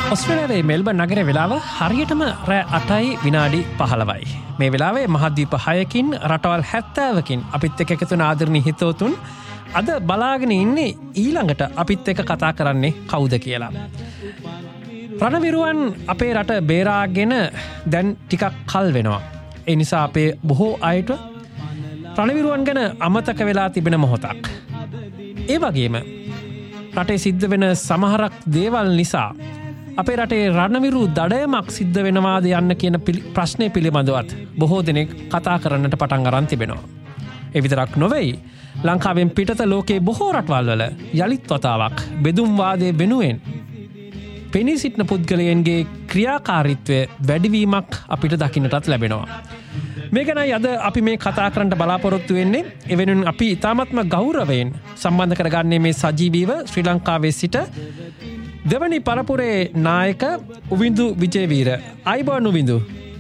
ඔස්ට්‍රේලියාවේ Melbourne නගරයේ වෙලාව හරියටම රෑ 8යි විනාඩි 15යි. මේ වෙලාවේ මහද්වීප 6කින් රටවල් 70කින් අපිත් එක්ක එකතු වෙන ආදරණීය හිතවතුන් අද බලාගෙන ඉන්නේ ඊළඟට අපිත් එක්ක කතා කරන්නේ කවුද කියලා. රණවිරුවන් අපේ රට බේරාගෙන දැන් ටිකක් කල් වෙනවා. ඒ නිසා අපේ බොහෝ අයට රණවිරුවන් ගැන අමතක වෙලා තිබෙන මොහොතක්. ඒ වගේම රටේ සිද්ධ වෙන සමහරක් දේවල් නිසා අපේ රටේ රණවිරු දඩයමක් සිද්ධ වෙනවාද යන්න කියන ප්‍රශ්නය පිළිබඳවත් බොහෝ දෙනෙක් කතා කරන්නට පටන් අරන් තිබෙනවා. ඒ විතරක් නොවෙයි, ලංකාවෙන් පිටත ලෝකයේ බොහෝ රටවල් වල යලිත් වතාවක් බෙදුම්වාදය වෙනුවෙන් පෙනී සිටින පුද්ගලයන්ගේ ක්‍රියාකාරීත්වය වැඩිවීමක් අපිට දකින්නටත් ලැබෙනවා. මේ ගැනයි අද අපි මේ කතා කරන්න බලාපොරොත්තු වෙන්නේ. එවෙනුවෙන් අපි ඉතාමත්ම ගෞරවයෙන් සම්බන්ධ කරගන්නේ මේ සජීවීව ශ්‍රී ලංකාවේ සිට දෙවනි පරපුරේ නායක උවින්දු විජේවීර. අයිබෝන් උවින්දු.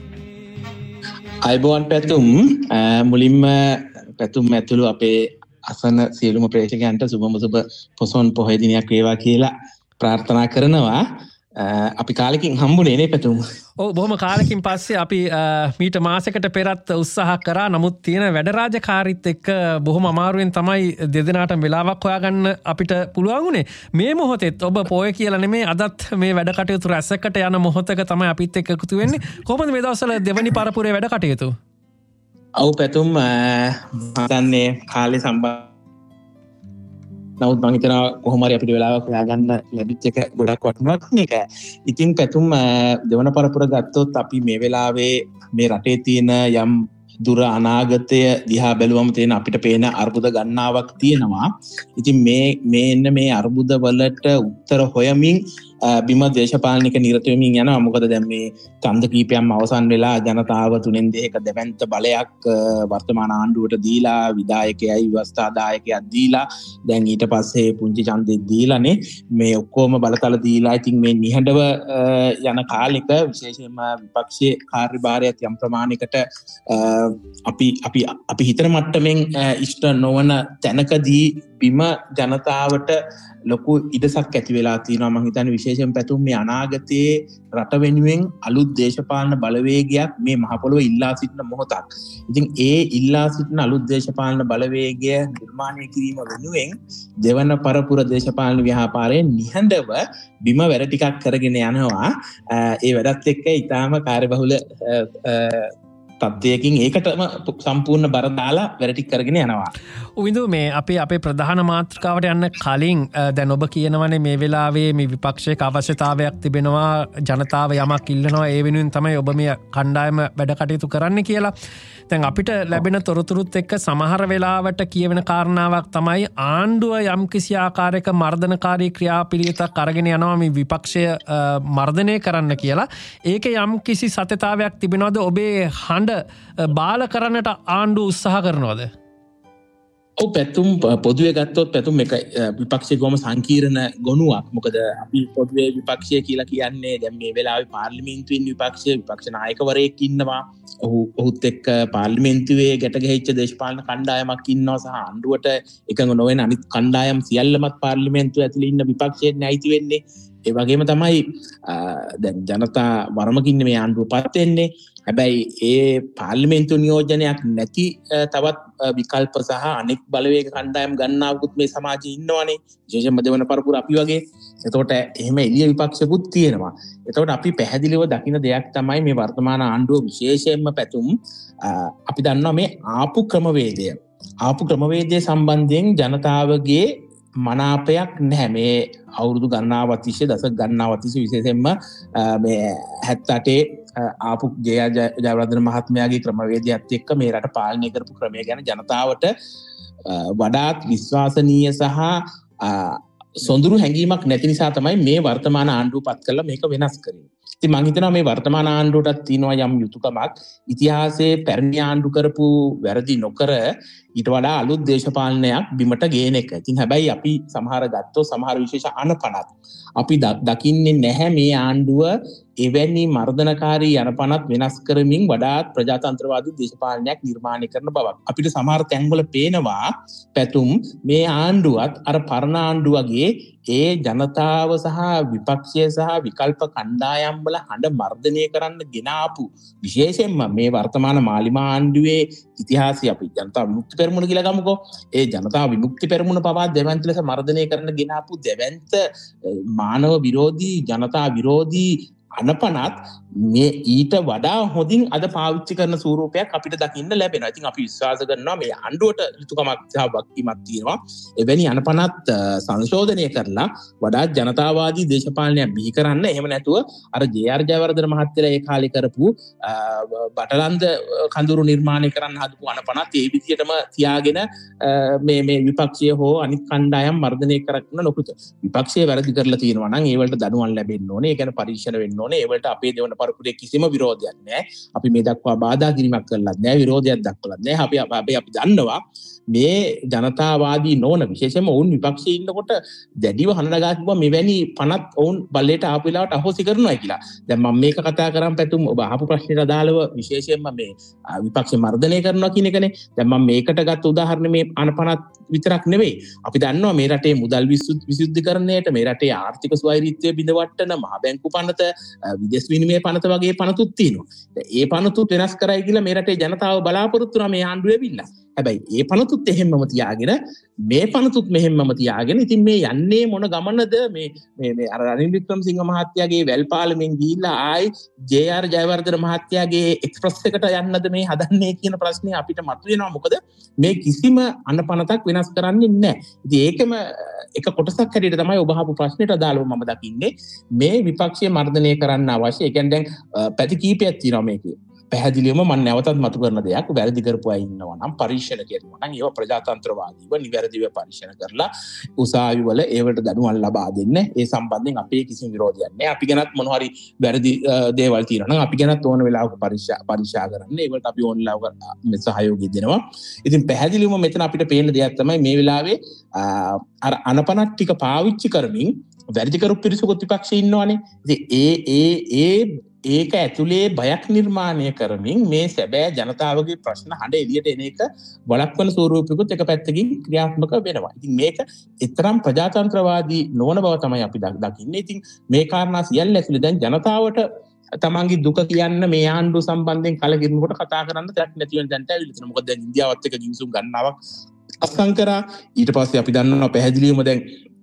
අයිබෝන් පැතුම්. මුලින්ම පැතුම් ඇතුළු අපේ අසන සියලුම ප්‍රේක්ෂකයන්ට සුබම සුබ පොසොන් පොහොය දිනයක් වේවා කියලා ප්‍රාර්ථනා කරනවා. අපි කාලෙකින් හම්බුනේ නේ පැතුම්. ඔව්, බොහොම කාලෙකින් පස්සේ අපි මීට මාසයකට පෙරත් උත්සාහ කරා. නමුත් තියෙන වැඩ රාජකාරීත් එක්ක බොහොම අමාරුවෙන් තමයි දෙදෙනාටම වෙලාවක් හොයාගන්න අපිට පුළුවන් උනේ. මේ මොහොතේත් ඔබ පොය කියලා නෙමේ, අදත් මේ වැඩ කටයුතු රැසකට යන මොහොතක තමයි අපිත් එක්ක එකතු වෙන්නේ. කොහොමද මේ දවස්වල දෙවනි පරපුරේ වැඩ කටයුතු? ඔව් පැතුම්, මතන්නේ කාලේ සම්බන්ධ නමුත් මං හිතනවා කොහොම හරි අපිට වෙලාවක් හොයාගන්න ලැබිච්ච එක ගොඩක් වටිනවා මේක. ඉතින් පැතුම්, දෙවන පරපුර ගත්තොත් අපි මේ වෙලාවේ මේ රටේ තියෙන යම් දුර අනාගතය දිහා බැලුවම තියෙන අපිට පේන අර්බුද ගණනාවක් තියෙනවා. ඉතින් මේ අර්බුද වලට උත්තර හොයමින් බිම දේශපාලනික නිරත වෙමින් යනවා. මොකද දැන් මේ ඡන්ද කීපයක්ම අවසන් වෙලා ජනතාව 3/2 දෙවන්ත බලයක් වර්තමාන ආණ්ඩුවට දීලා, විධායකයයි ව්‍යවස්ථාදායකයක් දීලා, දැන් ඊට පස්සේ පුංචි ඡන්දෙ දීලානේ මේ ඔක්කොම බලතල දීලා. ඉතින් මේ නිහඬව යන කාලෙක විශේෂයෙන්ම විපක්ෂයේ කාර්යභාරයත් යම් ප්‍රමාණයකට අපි හිතන මට්ටමින් ඉෂ්ට නොවන තැනකදී බිම ජනතාවට ලොකු ඉඩසක් ඇති වෙලා තියෙනවා. මම හිතන්නේ විශේෂයෙන් පැතුම් මේ අනාගතයේ රට වෙනුවෙන් අලුත් දේශපාලන බලවේගයක් මේ මහ පොළොවේ ඉල්ලා සිටින මොහොතක්. ඉතින් ඒ ඉල්ලා සිටින අලුත් දේශපාලන බලවේගය නිර්මාණය කිරීම වෙනුවෙන් දෙවන පරපුර දේශපාලන ව්‍යාපාරයේ නිහඬව බිම වැඩ ටිකක් කරගෙන යනවා. ඒ වැඩත් එක්ක ඊටාම කාර්යබහුල තත්ත්වයකින් ඒකටම සම්පූර්ණ බර දාලා වැඩ ටික කරගෙන යනවා. උවින්දු, මේ අපේ ප්‍රධාන මාතෘකාවට යන්න කලින් දැන් ඔබ කියනවනේ මේ වෙලාවේ මේ විපක්ෂයක අවශ්‍යතාවයක් තිබෙනවා, ජනතාව යමක් ඉල්ලනවා, ඒ වෙනුවෙන් තමයි ඔබ මේ කණ්ඩායම වැඩ කටයුතු කරන්න කියලා. දැන් අපිට ලැබෙන තොරතුරුත් එක්ක සමහර වෙලාවට කියවෙන කාරණාවක් තමයි ආණ්ඩුව යම් කිසි ආකාරයක මර්ධනකාරී ක්‍රියාපිළිවෙතක් අරගෙන යනවා මේ විපක්ෂය මර්ධනය කරන්න කියලා. ඒක යම් කිසි සත්‍යතාවයක් තිබෙනවද? ඔබේ හඬ බාල කරන්නට ආණ්ඩුව උත්සාහ කරනවද? ඔව් පැතුම්, පොදුවේ ගත්තොත් පැතුම් එක විපක්ෂයේ ගොම සංකීර්ණ ගොනුවක්. මොකද අපි පොදුවේ විපක්ෂය කියලා කියන්නේ දැන් මේ වෙලාවේ පාර්ලිමේන්තුවේ විපක්ෂ නායකවරයෙක් ඉන්නවා. ඔහුත් එක්ක පාර්ලිමේන්තුවේ ගැට ගැහිච්ච දේශපාලන කණ්ඩායමක් ඉන්නවා, සහ ආණ්ඩුවට එකඟ නොවන අනිත් කණ්ඩායම් සියල්ලමත් පාර්ලිමේන්තුවේ ඇතුළේ ඉන්න විපක්ෂයෙන් නැයිති වෙන්නේ. ඒ වගේම තමයි දැන් ජනතා වරමකින් මේ ආණ්ඩුව පත් වෙන්නේ. හැබැයි ඒ පාර්ලිමේන්තු නියෝජනයක් නැති තවත් විකල්ප සහ අනෙක් බලවේග කණ්ඩායම් ගන්නාවකුත් මේ සමාජයේ ඉන්නවනේ, විශේෂයෙන්ම දෙවන පරපුර අපි වගේ. එතකොට එහෙම එළිය විපක්ෂකුත් තියෙනවා. එතකොට අපි පැහැදිලිව දකින දෙයක් තමයි මේ වර්තමාන ආණ්ඩුව විශේෂයෙන්ම පැතුම් අපි දන්නවා මේ ආපු ක්‍රමවේදය සම්බන්ධයෙන් ජනතාවගේ මනාපයක් නැහැ. මේ අවුරුදු ගණනාවක් තිස්සේ, දශක ගණනාවක් තිස්සේ විශේෂයෙන්ම මේ 78 ආපු ජයවර්ධන මහත්මයාගේ ක්‍රමවේදයත් එක්ක මේ රට පාලනය කරපු ක්‍රමය ගැන ජනතාවට වඩාත් විශ්වාසනීය සහ සොඳුරු හැඟීමක් නැති නිසා තමයි මේ වර්තමාන ආණ්ඩුව පත් කරලා මේක වෙනස් කරේ. ඉතින් මම හිතනවා මේ වර්තමාන ආණ්ඩුවටත් තියෙනවා යම් යුතුයකමක්. ඉතිහාසයේ පැරණි ආණ්ඩු කරපු වැරදි නොකර ඊට වඩා අලුත් දේශපාලනයක් බිමට ගේන එක. ඉතින් හැබැයි අපි සමහර විශේෂ අනපනත් අපි දකින්නේ නැහැ මේ ආණ්ඩුව එවැනි මර්ධනකාරී යනපනත් වෙනස් කරමින් වඩාත් ප්‍රජාතන්ත්‍රවාදී දේශපාලනයක් නිර්මාණය කරන බවක් අපිට සමහර තැන්වල පේනවා. පැතුම් මේ ආණ්ඩුවත් අර පරණ ආණ්ඩුව වගේ ඒ ජනතාව සහ විපක්ෂය සහ විකල්ප කණ්ඩායම් වල හඬ මර්ධනය කරන්න ගෙන ආපු විශේෂයෙන්ම මේ වර්තමාන මාලිමා ආණ්ඩුවේ ඉතිහාසය අපි ජනතා විමුක්ති පෙරමුණ කියලා ගමුකෝ. ඒ ජනතා විමුක්ති පෙරමුණ පවා දෙවන්ත ලෙස මර්ධනය කරන්න ගෙන ආපු දෙවන්ත මානව විරෝධී ජනතා විරෝධී අනපනත් මේ ඊට වඩා හොඳින් අද පාවිච්චි කරන ස්වරූපයක් අපිට දකින්න ලැබෙනවා. ඉතින් අපි විශ්වාස කරනවා මේ ආණ්ඩුවට යුතුයකමක් සහ වගකීමක් තියෙනවා. එවැනි අනපනත් සංශෝධනය කරලා වඩා ජනතාවාදී දේශපාලනයක් බිහි කරන්න. එහෙම නැතුව අර ජේ.ආර්. ජයවර්ධන මහත්තයා ඒ කාලේ කරපු බටලන්ද කඳුරු නිර්මාණය කරන්න හදපු අනපනත් ඒ විදිහටම තියාගෙන මේ විපක්ෂය හෝ අනිත් කණ්ඩායම් මර්ධනය කරන්න නොකృత. විපක්ෂය වැරදි කරලා තියෙනවා නම් ඒ වලට දඬුවම් ලැබෙන්න ඕනේ. ඒ කියන්නේ පරීක්ෂණ වෙන්න ඕනේ. ඒ වලට අපේ දෙවන පරපුරේ කිසිම විරෝධයක් නැහැ. අපි මේ දක්වා බාධා කිරීමක් කළත් නැහැ. විරෝධයක් දක්වලත් නැහැ. අපි දන්නවා මේ ජනතාවාදී නොවන විශේෂයෙන්ම ඔවුන් විපක්ෂයේ ඉන්නකොට දැඩිව හඬනගා කිව්වා මෙවැනි පනත් ඔවුන් බල්ලේට ආපු වෙලාවට අහෝසි කරනවා කියලා. දැන් මම මේක කතා කරන් පැතුම් ඔබ අහපු ප්‍රශ්නෙට අදාළව විශේෂයෙන්ම මේ විපක්ෂ මර්ධනය කරනවා කියන එකනේ. දැන් මම මේකට ගත්ත උදාහරණ මේ අනපනත් විතරක් නෙවෙයි. අපි දන්නවා මේ රටේ මුදල් විසුද්ධිකරණයට, මේ රටේ ආර්ථික ස්වෛරීත්වය බිඳවට්ටන මහ බැංකු පනත, විදේශ විනිමය පනත වගේ පනතුත් තියෙනවා. ඒ පනතුත් වෙනස් කරයි කියලා මේ රටේ ජනතාව බලාපොරොත්තු වෙනවා මේ ආණ්ඩුව ඇවිල්ලා. හැබැයි ඒ පනතුත් එහෙම්මම තියාගෙන මේ පනතුත් මෙහෙම්මම තියාගෙන ඉතින් මේ යන්නේ මොන ගමනද මේ අර රනිල් වික්‍රමසිංහ මහත්තයාගේ වැල්පාලෙන් ගිහිල්ලා ආයි ජේ.ආර්. ජයවර්ධන මහත්තයාගේ එක්ස්ප්‍රස් එකට යන්නද මේ හදන්නේ කියන ප්‍රශ්නේ අපිට මතුවෙනවා. මොකද මේ කිසිම අනපනතක් වෙනස් කරන්නේ නැහැ. ඉතින් ඒකම එක කොටසක් හැටියට තමයි ඔබ අහපු ප්‍රශ්නෙට අදාළව මම දකින්නේ මේ විපක්ෂය මර්ධනය කරන්න අවශ්‍ය. ඒ කියන්නේ දැන් පැති කීපයක් තියෙනවා මේකේ. පැහැදිලිවම මම නැවතත් මතු කරන දෙයක් වැරදි කරපු අය ඉන්නවා නම් පරීක්ෂණ කරනවා නම් ඒව ප්‍රජාතන්ත්‍රවාදීව නිවැරදිව පරීක්ෂණ කරලා උසාවි වල ඒවට දඩුවම් ලබා දෙන්න. ඒ සම්බන්ධයෙන් අපේ කිසිම විරෝධයක් නැහැ. අපි ගැනත් මොන හරි වැරදි දේවල් තියෙනවා නම් අපි ගැනත් ඕන වෙලාවක පරීක්ෂා කරන්න. ඒකට අපි ඕන වෙලාවක සහයෝගය දෙනවා. ඉතින් පැහැදිලිවම මෙතන අපිට පේන දෙයක් තමයි මේ වෙලාවේ අර අනපනත් ටික පාවිච්චි කරමින් වැරදි කරපු පිරිසකුත් විපක්ෂයේ ඉන්නවනේ. ඉතින් ඒක ඇතුලේ බයක් නිර්මාණය කරමින් මේ සැබෑ ජනතාවගේ ප්‍රශ්න හඬ එළියට එන එක වළක්වන ස්වරූපිකුත් එක පැත්තකින් ක්‍රියාත්මක වෙනවා. ඉතින් මේක ඊතරම් ප්‍රජාතන්ත්‍රවාදී නොවන බව තමයි අපි දකින්නේ. ඉතින් මේ කාරණා සියල්ල ඇතුලේ දැන් ජනතාවට තමන්ගේ දුක කියන්න මේ ආණ්ඩුව සම්බන්ධයෙන් කලකිරෙනකොට කතා කරන්න දෙයක් නැති වෙන දැන්ට ඇවිල්ලා තියෙනවා. මොකද දැන් ඉන්දියාවත් එක්ක ගිවිසුම් ගන්නාවක් අත්සන් කරා. ඊට පස්සේ අපි දන්නවා පැහැදිලිවම දැන්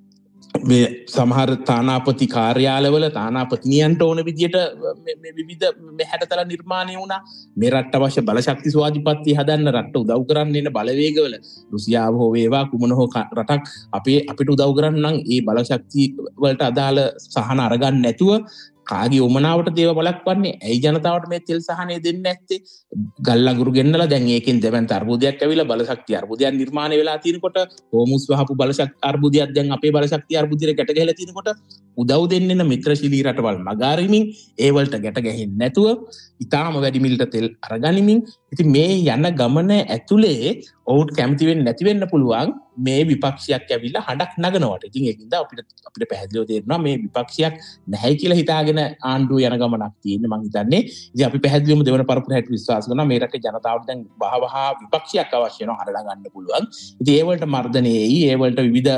මේ සමහර තානාපති කාර්යාලවල තානාපතිනියන්ට ඕන විදියට මේ විවිධ හැඩතල නිර්මාණය වුණා. මේ රට අවශ්‍ය බලශක්ති ස්වාධිපත්‍ය හදන්න රට උදව් කරන්න එන බලවේගවල රුසියාව හෝ වේවා කුමන හෝ රටක් අපිට උදව් කරන්න නම් ඒ බලශක්ති වලට අදාළ සහන අරගන්න නැතුව කාගේ උමනාවට දේව බලක්වන්නේ ඇයි ජනතාවට මේ තෙල් සහනය දෙන්නේ නැත්තේ? ගල් අඟුරු ගෙන්නලා දැන් ඒකෙන් දෙවන්ත අර්බුදයක් ඇවිල්ලා බලශක්ති අර්බුදයක් නිර්මාණය වෙලා තියෙනකොට හෝමුස් වහපු බලශක්ති අර්බුදයක් දැන් අපේ බලශක්ති අර්බුදයට ගැට ගැහිලා තියෙනකොට උදව් දෙන්න මිත්‍රශීලී රටවල් මගාරිමින් ඒ වලට ගැට ගැහෙන්නේ නැතුව ඉතාම වැඩි මිලට තෙල් අරගනිමින් ඉතින් මේ යන ගමන ඇතුලේ ඔවුන්ට කැමති වෙන්නේ නැති වෙන්න පුළුවන් මේ විපක්ෂයක් ඇවිල්ලා හඬක් නගනවට. ඉතින් ඒකින්ද අපිට පැහැදිලිව තේරෙනවා මේ විපක්ෂයක් නැහැ කියලා හිතාගෙන ආණ්ඩුව යන ගමනක් තියෙන්නේ. මම හිතන්නේ ඉතින් අපි පැහැදිලිවම දෙවන පරපුර හැට විශ්වාස කරනවා මේ රටේ ජනතාවට දැන් වහවහ විපක්ෂයක් අවශ්‍ය වෙනවා හඬ ගන්න පුළුවන්. ඉතින් ඒ වලට මර්ධනයේයි ඒ වලට විවිධ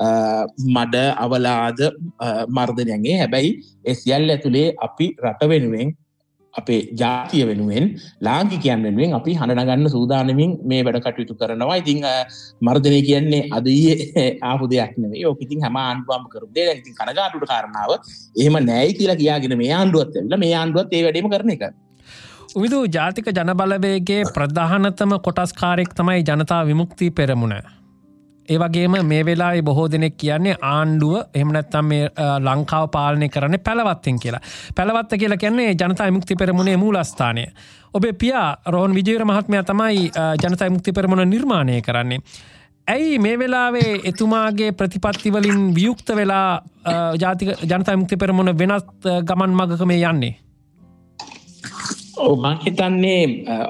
මඩ අවලාද මර්ධනයන්ගේ හැබැයි ඒ සියල්ල ඇතුලේ අපි රට වෙනුවෙන් අපේ ජාතිය වෙනුවෙන් ලාංකිකයන් වෙනුවෙන් අපි හඬ නගන්න සූදානමින් මේ වැඩ කටයුතු කරනවා. ඉතින් මර්ධනය කියන්නේ අද ඊයේ ආපු දෙයක් නෙවෙයි. ඕක ඉතින් හැම ආණ්ඩුවක්ම කරපු දෙයක්. ඉතින් කනගාටුට කාරණාව එහෙම නැයි කියලා කියාගෙන මේ ආණ්ඩුවත් ඇවිල්ලා මේ ආණ්ඩුවත් ඒ වැඩේම කරන එක. උවිදු ජාතික ජනබලවේගයේ ප්‍රධානතම කොටස්කාරයෙක් තමයි ජනතා විමුක්ති පෙරමුණ. ඒ වගේම මේ වෙලාවේ බොහෝ දෙනෙක් කියන්නේ ආණ්ඩුව එහෙම නැත්නම් මේ ලංකාව පාලනය කරන්නේ පැලවත්තෙන් කියලා. පැලවත්ත කියලා කියන්නේ ජනතා විමුක්ති පෙරමුණේ මූලස්ථානය. ඔබේ පියා රෝහන් විජේවීර මහත්මයා තමයි ජනතා විමුක්ති පෙරමුණ නිර්මාණය කරන්නේ. ඇයි මේ වෙලාවේ එතුමාගේ ප්‍රතිපත්ති වලින් වියුක්ත වෙලා ජනතා විමුක්ති පෙරමුණ වෙනත් ගමන් මගක මේ යන්නේ? ඔව් මම හිතන්නේ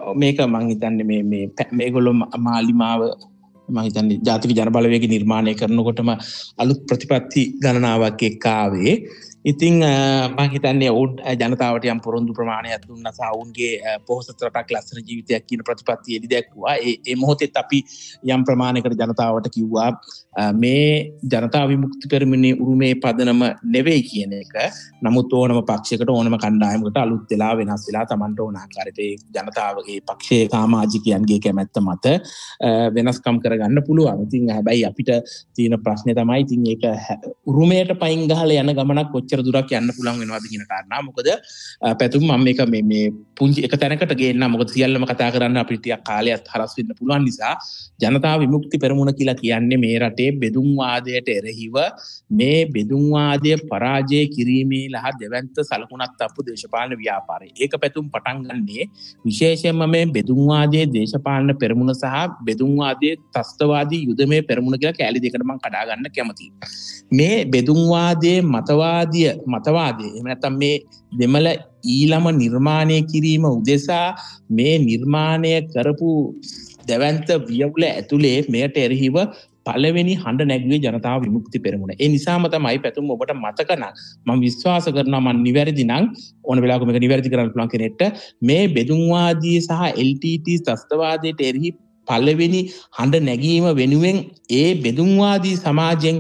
මේගොල්ලෝ මාලිමාව මම හිතන්නේ ජාතික ජනබලවේගය නිර්මාණය කරනකොටම අලුත් ප්‍රතිපත්ති ගණනාවක් එක්ක ආවේ. ඉතින් මම හිතන්නේ ඔවුන් ජනතාවට යම් පොරොන්දු ප්‍රමාණයක් දුන්නා සහ ඔවුන්ගේ පොහොසත් රටක් ලස්සන ජීවිතයක් කියන ප්‍රතිපත්තිය එලි දැක්වුවා. ඒ මොහොතේත් අපි යම් ප්‍රමාණයකට ජනතාවට කිව්වා මේ ජනතා විමුක්ති පෙරමුණේ උරුමේ පදනම නෙවෙයි කියන එක. නමුත් ඕනම පක්ෂයකට ඕනම කණ්ඩායමකට අලුත් වෙලා වෙනස් වෙලා Tamanට ඕන ආකාරයට ඒ ජනතාවගේ පක්ෂයේ සමාජිකයන්ගේ කැමැත්ත මත වෙනස්කම් කරගන්න පුළුවන්. ඉතින් හැබැයි අපිට තියෙන ප්‍රශ්නේ තමයි ඉතින් ඒක උරුමයට පයින් ගහලා යන ගමනක් කොච්චර දුරක් යන්න පුළුවන් වෙනවද කියන කාරණා. මොකද පැතුම් මම මේක මේ පුංචි එක තැනකට ගේන්න. මොකද සියල්ලම කතා කරන්න අපිට ටිකක් කාලයක් හරස් වෙන්න පුළුවන් නිසා ජනතා විමුක්ති පෙරමුණ කියලා කියන්නේ මේ රටේ බෙදුම් වාදයට එරෙහිව මේ බෙදුම් වාදය පරාජය කිරීමේ ලහ දෙවන්ත සලකුණක් අපු දේශපාලන ව්‍යාපාරය. ඒක පැතුම් පටන් ගන්නේ විශේෂයෙන්ම මේ බෙදුම් වාදයේ දේශපාලන පෙරමුණ සහ බෙදුම් වාදයේ ත්‍ස්තවාදී යුදමේ පෙරමුණ කියලා කැලි දෙකට මම කඩා ගන්න කැමතියි. මේ බෙදුම් වාදයේ මතවාදය එහෙම නැත්නම් මේ දෙමළ ඊළම නිර්මාණය කිරීම උදෙසා මේ නිර්මාණය කරපු දැවැන්ත වියවුල ඇතුලේ මෙයට එරෙහිව පළවෙනි හඬ නැගුවේ ජනතා විමුක්ති පෙරමුණ. ඒ නිසාම තමයි පැතුම් ඔබට මතක නම් මම විශ්වාස කරනවා මම නිවැරදි නම් ඕන වෙලාවක මේක නිවැරදි කරන්න පුළුවන් කෙනෙක්ට මේ බෙදුම් වාදී සහ LTT ත්‍ස්තවාදයට එරෙහි පළවෙනි හඬ නැගීම වෙනුවෙන් ඒ බෙදුම් වාදී සමාජයෙන්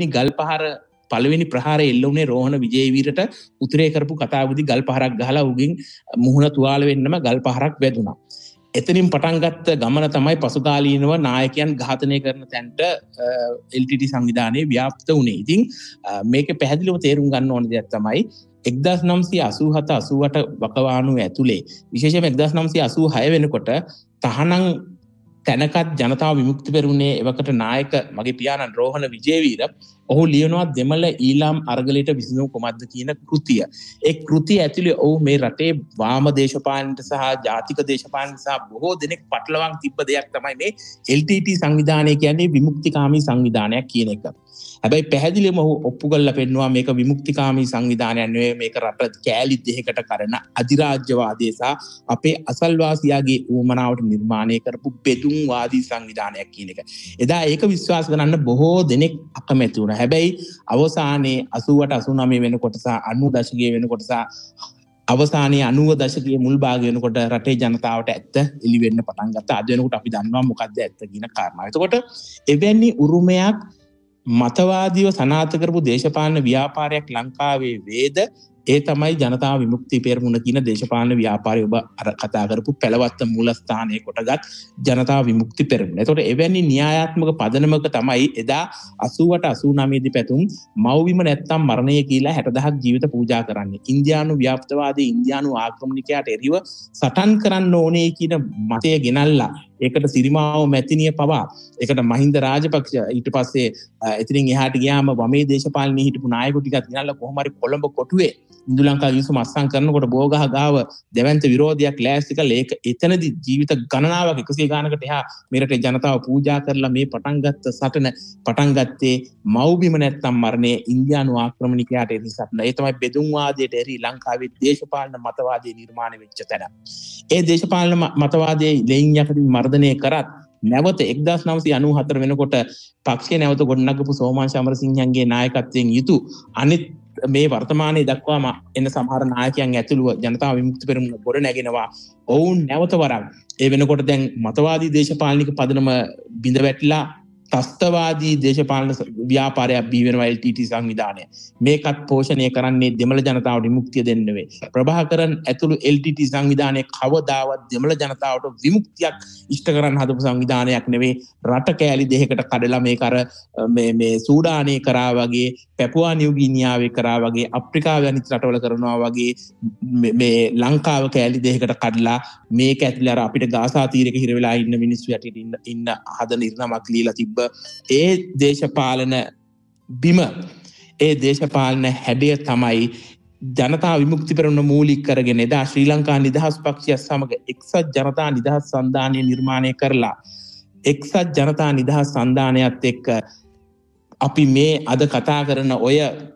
පළවෙනි ප්‍රහාරය එල්ල වුණේ රෝහණ විජේවීරට උත්තරේ කරපු කතාවේදී ගල් පහරක් ගහලා උගෙන් මුහුණ තුවාල වෙන්නම ගල් පහරක් වැදුනා. එතනින් පටන් ගත්ත ගමන තමයි පසුකාලීනව නායකයන් ඝාතනය කරන තැනට LTT සංවිධානයේ ව්‍යාප්ත වුණේ. ඉතින් මේක පැහැදිලිව තේරුම් ගන්න ඕන දෙයක් තමයි 1987-88 වකවානුව ඇතුලේ විශේෂයෙන්ම 1986 වෙනකොට තහනම් තැනකත් ජනතා විමුක්ති පෙරමුණේ එවකට නායක මගේ පියාණන් රෝහණ විජේවීර ඔහු ලියනවා දෙමළ ඊළාම් අරගලයට විසඳුම කොමද්ද කියන කෘතිය. ඒ කෘතිය ඇතුලේ ඔහු මේ රටේ වාම දේශපාලනයට සහ ජාතික දේශපාලනයට සහ බොහෝ දෙනෙක් පටලවන් තිබ්බ දෙයක් තමයි මේ LTT සංවිධානය කියන්නේ විමුක්තිකාමී සංවිධානයක් කියන එක. හැබැයි පැහැදිලිවම ඔහු ඔප්පු කරලා පෙන්නවා මේක විමුක්තිකාමී සංවිධානයක් නෙවෙයි, මේක රට කෑලි දෙකකට කරන අධිරාජ්‍යවාදී සහ අපේ අසල්වාසියාගේ ඌමනාවට නිර්මාණය කරපු බෙදුම් වාදී සංවිධානයක් කියන එක. එදා ඒක විශ්වාස කරන්න බොහෝ දෙනෙක් අකමැති වුණා. හැබැයි අවසානයේ 88-89 වෙනකොට සහ 90 දශකයේ වෙනකොට සහ අවසානයේ 90 දශකයේ මුල් භාගය වෙනකොට රටේ ජනතාවට ඇත්ත එළි වෙන්න පටන් ගත්තා. අද වෙනකොට අපි දන්නවා මොකද්ද ඇත්ත කියන කාරණාව. එතකොට එවැනි උරුමයක් මතවාදීව සනාථ කරපු දේශපාලන ව්‍යාපාරයක් ලංකාවේ වේද ඒ තමයි ජනතා විමුක්ති පෙරමුණ කියන දේශපාලන ව්‍යාපාරය. ඔබ අර කතා කරපු පළවත්ත මූලස්ථානයේ කොටගත් ජනතා විමුක්ති පෙරමුණ. ඒතකොට එවැනි න්‍යායාත්මක පදනමක තමයි එදා 88-89 දී පැතුම් මව්බිම නැත්තම් මරණය කියලා 60000ක් ජීවිත පූජා කරන්නේ. ඉන්දියානු ව්‍යාප්තවාදී ඉන්දියානු ආක්‍රමණිකයාට එරෙහිව සටන් කරන්න ඕනේ කියන මතය ගෙනල්ලා ඒකට සිරිමාව මැතිනිය පවා ඒකට මහින්ද රාජපක්ෂ ඊට පස්සේ එතනින් එහාට ගියාම වමේ දේශපාලනයේ හිටපු නායකයෝ ටිකක් ගෙනල්ලා කොහොම හරි කොළඹ කොටුවේ ඉන්දු ලංකා විශ්ව මස්සම් කරනකොට බෝගහ ගාව දෙවන්ත විරෝධයක් ලෑස්ති කළා. ඒක එතනදී ජීවිත ගණනාවක් 100 ගානකට එහා මෙරටේ ජනතාව පූජා කරලා මේ පටන් ගත්ත සටන පටන් ගත්තේ මව්බිම නැත්තම් මරණය ඉන්දියානු ආක්‍රමණිකයාට එරෙහි සටන. ඒ තමයි බෙදුම් වාදයට එරෙහි ලංකාවේ දේශපාලන මතවාදයේ නිර්මාණය වෙච්ච තැන. ඒ දේශපාලන මතවාදයේ ලෙයින් යකඩින් මර්ධනය කරත් නැවත 1994 වෙනකොට පක්ෂය නැවත ගොඩනගපු සෝමන් සමරසිංහන්ගේ නායකත්වයෙන් යුතු අනිත් මේ වර්තමානයේ දක්වාම එන සමහර නායකයන් ඇතුළුව ජනතා විමුක්ති පෙරමුණ ගොඩ නැගෙනවා. ඔවුන් නැවත වරක් ඒ වෙනකොට දැන් මතවාදී දේශපාලනික පදනම බිඳ වැටිලා ත්‍ස්තවාදී දේශපාලන ව්‍යාපාරයක් බිහි වෙනවා LTT සංවිධානය. මේකත් පෝෂණය කරන්නේ දෙමළ ජනතාවට විමුක්තිය දෙන්න නෙවෙයි. ප්‍රභාකරන් ඇතුළු LTT සංවිධානය කවදාවත් දෙමළ ජනතාවට විමුක්තියක් ඉෂ්ට කරන්න හදපු සංවිධානයක් නෙවෙයි. රට කෑලි දෙකකට කඩලා මේක අර මේ සූඩානයේ කරා වගේ, පැපුවා නිව්ගිනියාවේ කරා වගේ, අප්‍රිකාවේ අනිත් රටවල කරනවා වගේ මේ ලංකාව කෑලි දෙකකට කඩලා මේක ඇතුළේ අර අපිට ගාසා තීරයක හිර වෙලා ඉන්න මිනිස්සු යටින් ඉන්න හදන ඉරණමක් ලීලා තිබ්බ ඒ දේශපාලන බිම, ඒ දේශපාලන හැඩය තමයි ජනතා විමුක්ති පෙරමුණ මූලික කරගෙන එදා ශ්‍රී ලංකා නිදහස් පක්ෂය සමග එක්සත් ජනතා නිදහස් සන්ධානය නිර්මාණය කරලා එක්සත් ජනතා නිදහස් සන්ධානයත් එක්ක අපි මේ අද කතා කරන ඔය